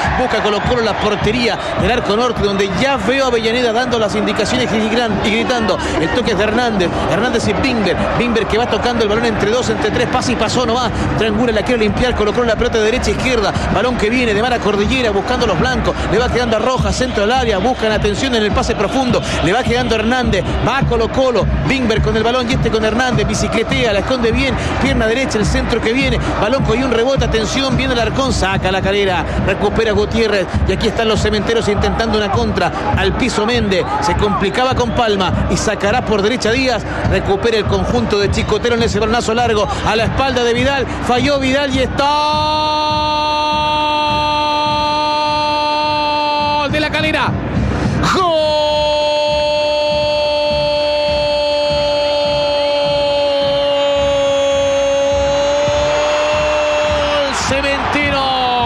busca Colo Colo la portería del arco norte, donde ya veo a Avellaneda dando las indicaciones y gritando. El toque es de Hernández, Hernández y Bimber, Bimber que va tocando el balón entre dos, entre tres, pasa y pasó, no va, triangula, la quiere limpiar, Colo Colo la pelota de derecha a izquierda, balón que viene de Mara Cordillera buscando los blancos, le va quedando a Rojas, centro del área, buscan atención en el pase profundo, le va quedando Hernández, va a Colo Colo, Bimber con el balón y este con Hernández, bicicletea, la esconde bien, pierna derecha, el centro que viene, balón con un rebote, atención, viene el Arcón, saca la Calera, recupera Gutiérrez y aquí están los cementeros intentando una contra, al piso Méndez, se complicaba con Palma y sacará por derecha Díaz, recupera el conjunto de Chicotero en ese balonazo largo, a la espalda de Vidal, falló Vidal y está de la Calera. ¡Gol! Cementero.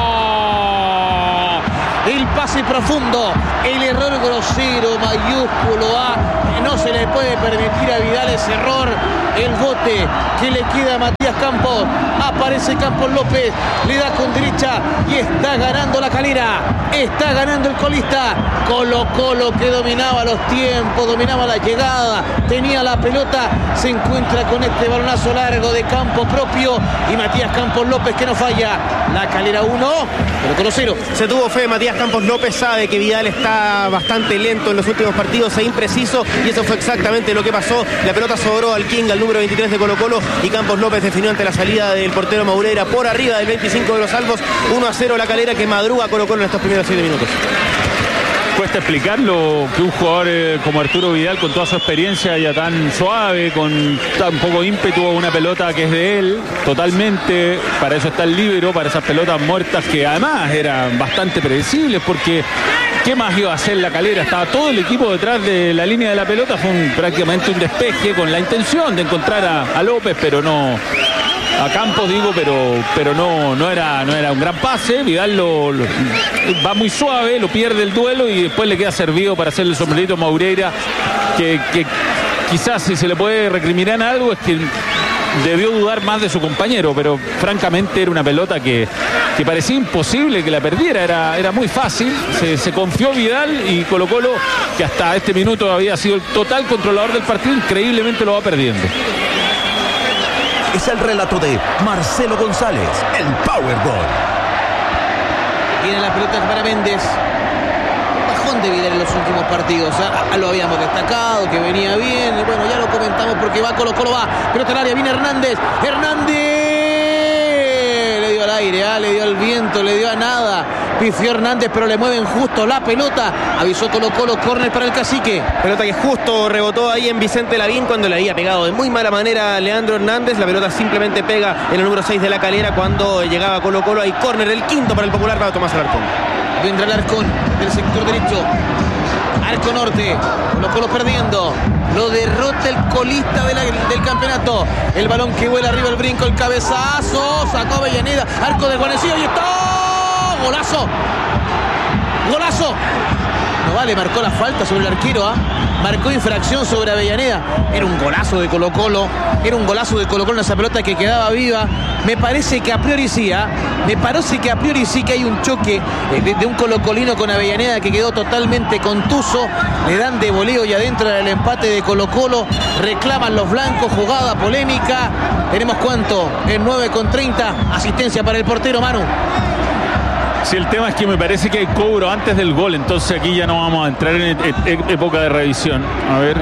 El pase profundo, el error grosero, mayúsculo A. No se le puede permitir a Vidal ese error. El bote que le queda a Matías Campos. Aparece Campos López. Le da con derecha y está ganando la Calera. Está ganando el colista. Colo Colo que dominaba los tiempos, dominaba la llegada, tenía la pelota. Se encuentra con este balonazo largo de campo propio. Y Matías Campos López que no falla. La Calera uno, Colo Colo cero. Se tuvo fe. Matías Campos López sabe que Vidal está bastante lento en los últimos partidos e impreciso. Y eso fue exactamente lo que pasó. La pelota sobró al King, al número veintitrés de Colo Colo, y Campos López definió ante la salida del portero Maureira por arriba del veinticinco de los Albos. uno a cero la Calera que madruga Colo Colo en estos primeros siete minutos. Cuesta explicarlo que un jugador eh, como Arturo Vidal, con toda su experiencia ya tan suave, con tan poco ímpetu, una pelota que es de él totalmente. Para eso está el líbero, para esas pelotas muertas que además eran bastante predecibles, porque ¿qué más iba a hacer la Calera? Estaba todo el equipo detrás de la línea de la pelota. Fue un, prácticamente un despeje con la intención de encontrar a, a López, pero no... A Campos digo, pero pero no no era no era un gran pase. Vidal lo, lo va muy suave, lo pierde el duelo y después le queda servido para hacerle el sombrerito a Maureira, que, que quizás si se le puede recriminar algo es que debió dudar más de su compañero, pero francamente era una pelota que, que parecía imposible que la perdiera, era, era muy fácil, se, se confió Vidal y Colo Colo, que hasta este minuto había sido el total controlador del partido, increíblemente lo va perdiendo. Es el relato de Marcelo González, el Powerball. Viene la pelota para Méndez. Bajón de Vidal en los últimos partidos. ¿eh? Lo habíamos destacado, que venía bien. Bueno, ya lo comentamos porque va Colo Colo, va. Pelota al área, viene Hernández. Hernández. Le dio al aire, ¿eh? le dio al viento, le dio a nada. Pifió Hernández, pero le mueven justo la pelota. Avisó Colo Colo, córner para el Cacique. Pelota que justo rebotó ahí en Vicente Lavín cuando le había pegado de muy mala manera a Leandro Hernández. La pelota simplemente pega en el número seis de la Calera cuando llegaba Colo Colo. Hay córner, el quinto para el Popular, para Tomás Alarcón. Vendrá el Alarcón del sector derecho. Arco norte, Colo Colo perdiendo. Lo derrota el colista de la, del campeonato. El balón que vuela arriba, el brinco, el cabezazo. Sacó Avellaneda, arco de Guanecillo y está. Golazo. Golazo. No vale, marcó la falta sobre el arquero, ¿ah? ¿eh? Marcó infracción sobre Avellaneda. Era un golazo de Colo Colo. Era un golazo de Colo Colo en esa pelota que quedaba viva. Me parece que a priori sí, ¿eh? Me parece que a priori sí que hay un choque de, de un colocolino con Avellaneda que quedó totalmente contuso. Le dan de voleo y adentro del empate de Colo Colo. Reclaman los blancos, jugada polémica. Tenemos cuánto, en nueve con treinta. Asistencia para el portero, Manu. Sí, el tema es que me parece que hay cobro antes del gol, entonces aquí ya no vamos a entrar en e- e- época de revisión. A ver.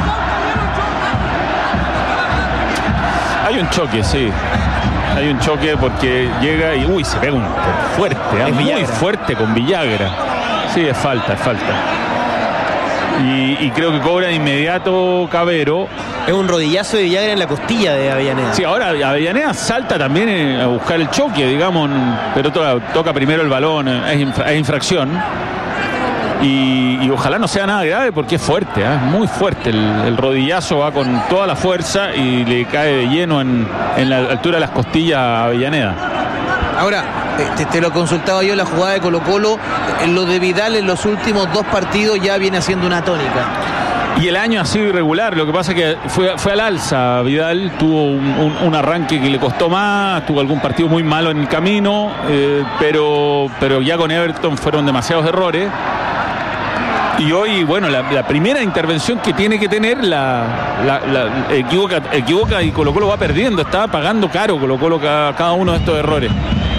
Hay un choque, sí. Hay un choque porque llega y uy, se pega un fuerte, ¿eh? muy fuerte con Villagra. Sí, es falta, es falta. Y, y creo que cobra de inmediato Cabero. Es un rodillazo de Villagra en la costilla de Avellaneda. Sí, ahora Avellaneda salta también a buscar el choque, digamos, pero to- toca primero el balón, es, infra- es infracción. Y, y ojalá no sea nada grave porque es fuerte, ¿eh? muy fuerte. El, el rodillazo va con toda la fuerza y le cae de lleno en, en la altura de las costillas a Avellaneda. Ahora, te, te lo consultaba yo, la jugada de Colo Colo, lo de Vidal en los últimos dos partidos ya viene haciendo una tónica. Y el año ha sido irregular, lo que pasa es que fue, fue al alza. Vidal tuvo un, un, un arranque que le costó más, tuvo algún partido muy malo en el camino, eh, pero, pero ya con Everton fueron demasiados errores. Y hoy, bueno, la, la primera intervención que tiene que tener, la, la, la equivoca, equivoca y Colo Colo va perdiendo, está pagando caro Colo Colo cada, cada uno de estos errores.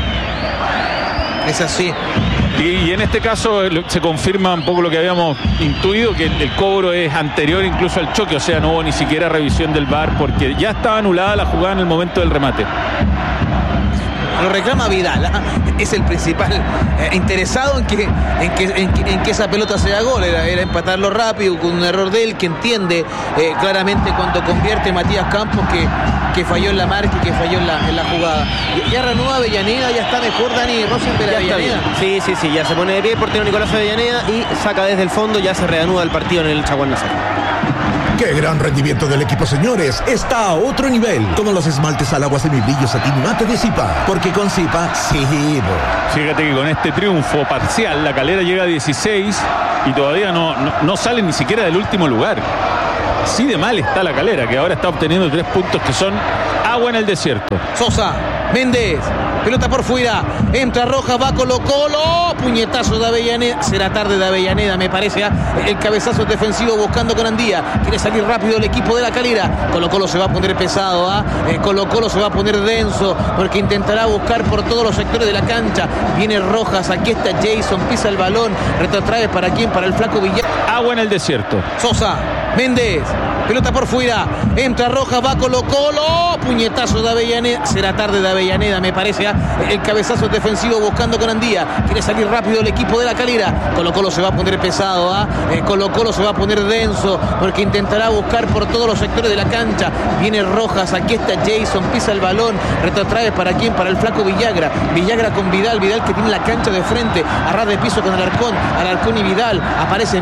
Es así. Y, y en este caso se confirma un poco lo que habíamos intuido, que el, el cobro es anterior incluso al choque, o sea, no hubo ni siquiera revisión del V A R porque ya estaba anulada la jugada en el momento del remate. Lo reclama Vidal, ¿eh? Es el principal eh, interesado en que, en, que, en, que, en que esa pelota sea gol, era, era empatarlo rápido con un error de él, que entiende eh, claramente cuando convierte Matías Campos que, que falló en la marca y que falló en la, en la jugada. Ya, ya reanuda Avellaneda, ya está mejor Dani Rosenberg. Avellaneda. Sí, sí, sí, ya se pone de pie el portero Nicolás Avellaneda y saca desde el fondo, ya se reanuda el partido en el Chaguán Nazario. ¡Qué gran rendimiento del equipo, señores! Está a otro nivel. Como los esmaltes al agua semibrillo satín mate de Zipa. Porque con Zipa, sí. Fíjate que con este triunfo parcial, la Calera llega a dieciséis y todavía no, no, no sale ni siquiera del último lugar. Así de mal está la Calera, que ahora está obteniendo tres puntos que son agua en el desierto. Sosa, Méndez, pelota por fuera, entra Roja, va Colo Colo, puñetazo de Avellaneda, será tarde de Avellaneda me parece, ¿eh? El cabezazo defensivo buscando con Andía, quiere salir rápido el equipo de la Calera, Colo Colo se va a poner pesado, ¿ah? ¿eh? Colo Colo se va a poner denso, porque intentará buscar por todos los sectores de la cancha, viene Rojas, aquí está Jason, pisa el balón, retrotrae para quién, para el flaco Villar. Agua en el desierto. Sosa, Méndez, pelota por fuera, entra Roja, va Colo Colo, puñetazo de Avellaneda, será tarde de Avellaneda me parece, ¿eh? El cabezazo defensivo buscando con Andía, quiere salir rápido el equipo de la Calera, Colo Colo se va a poner pesado, ¿ah? ¿eh? Colo Colo se va a poner denso, porque intentará buscar por todos los sectores de la cancha, viene Rojas, aquí está Jason, pisa el balón, retrotrae para quién, para el flaco Villagra, Villagra con Vidal, Vidal que tiene la cancha de frente, a ras de piso con Alarcón, Alarcón y Vidal, aparece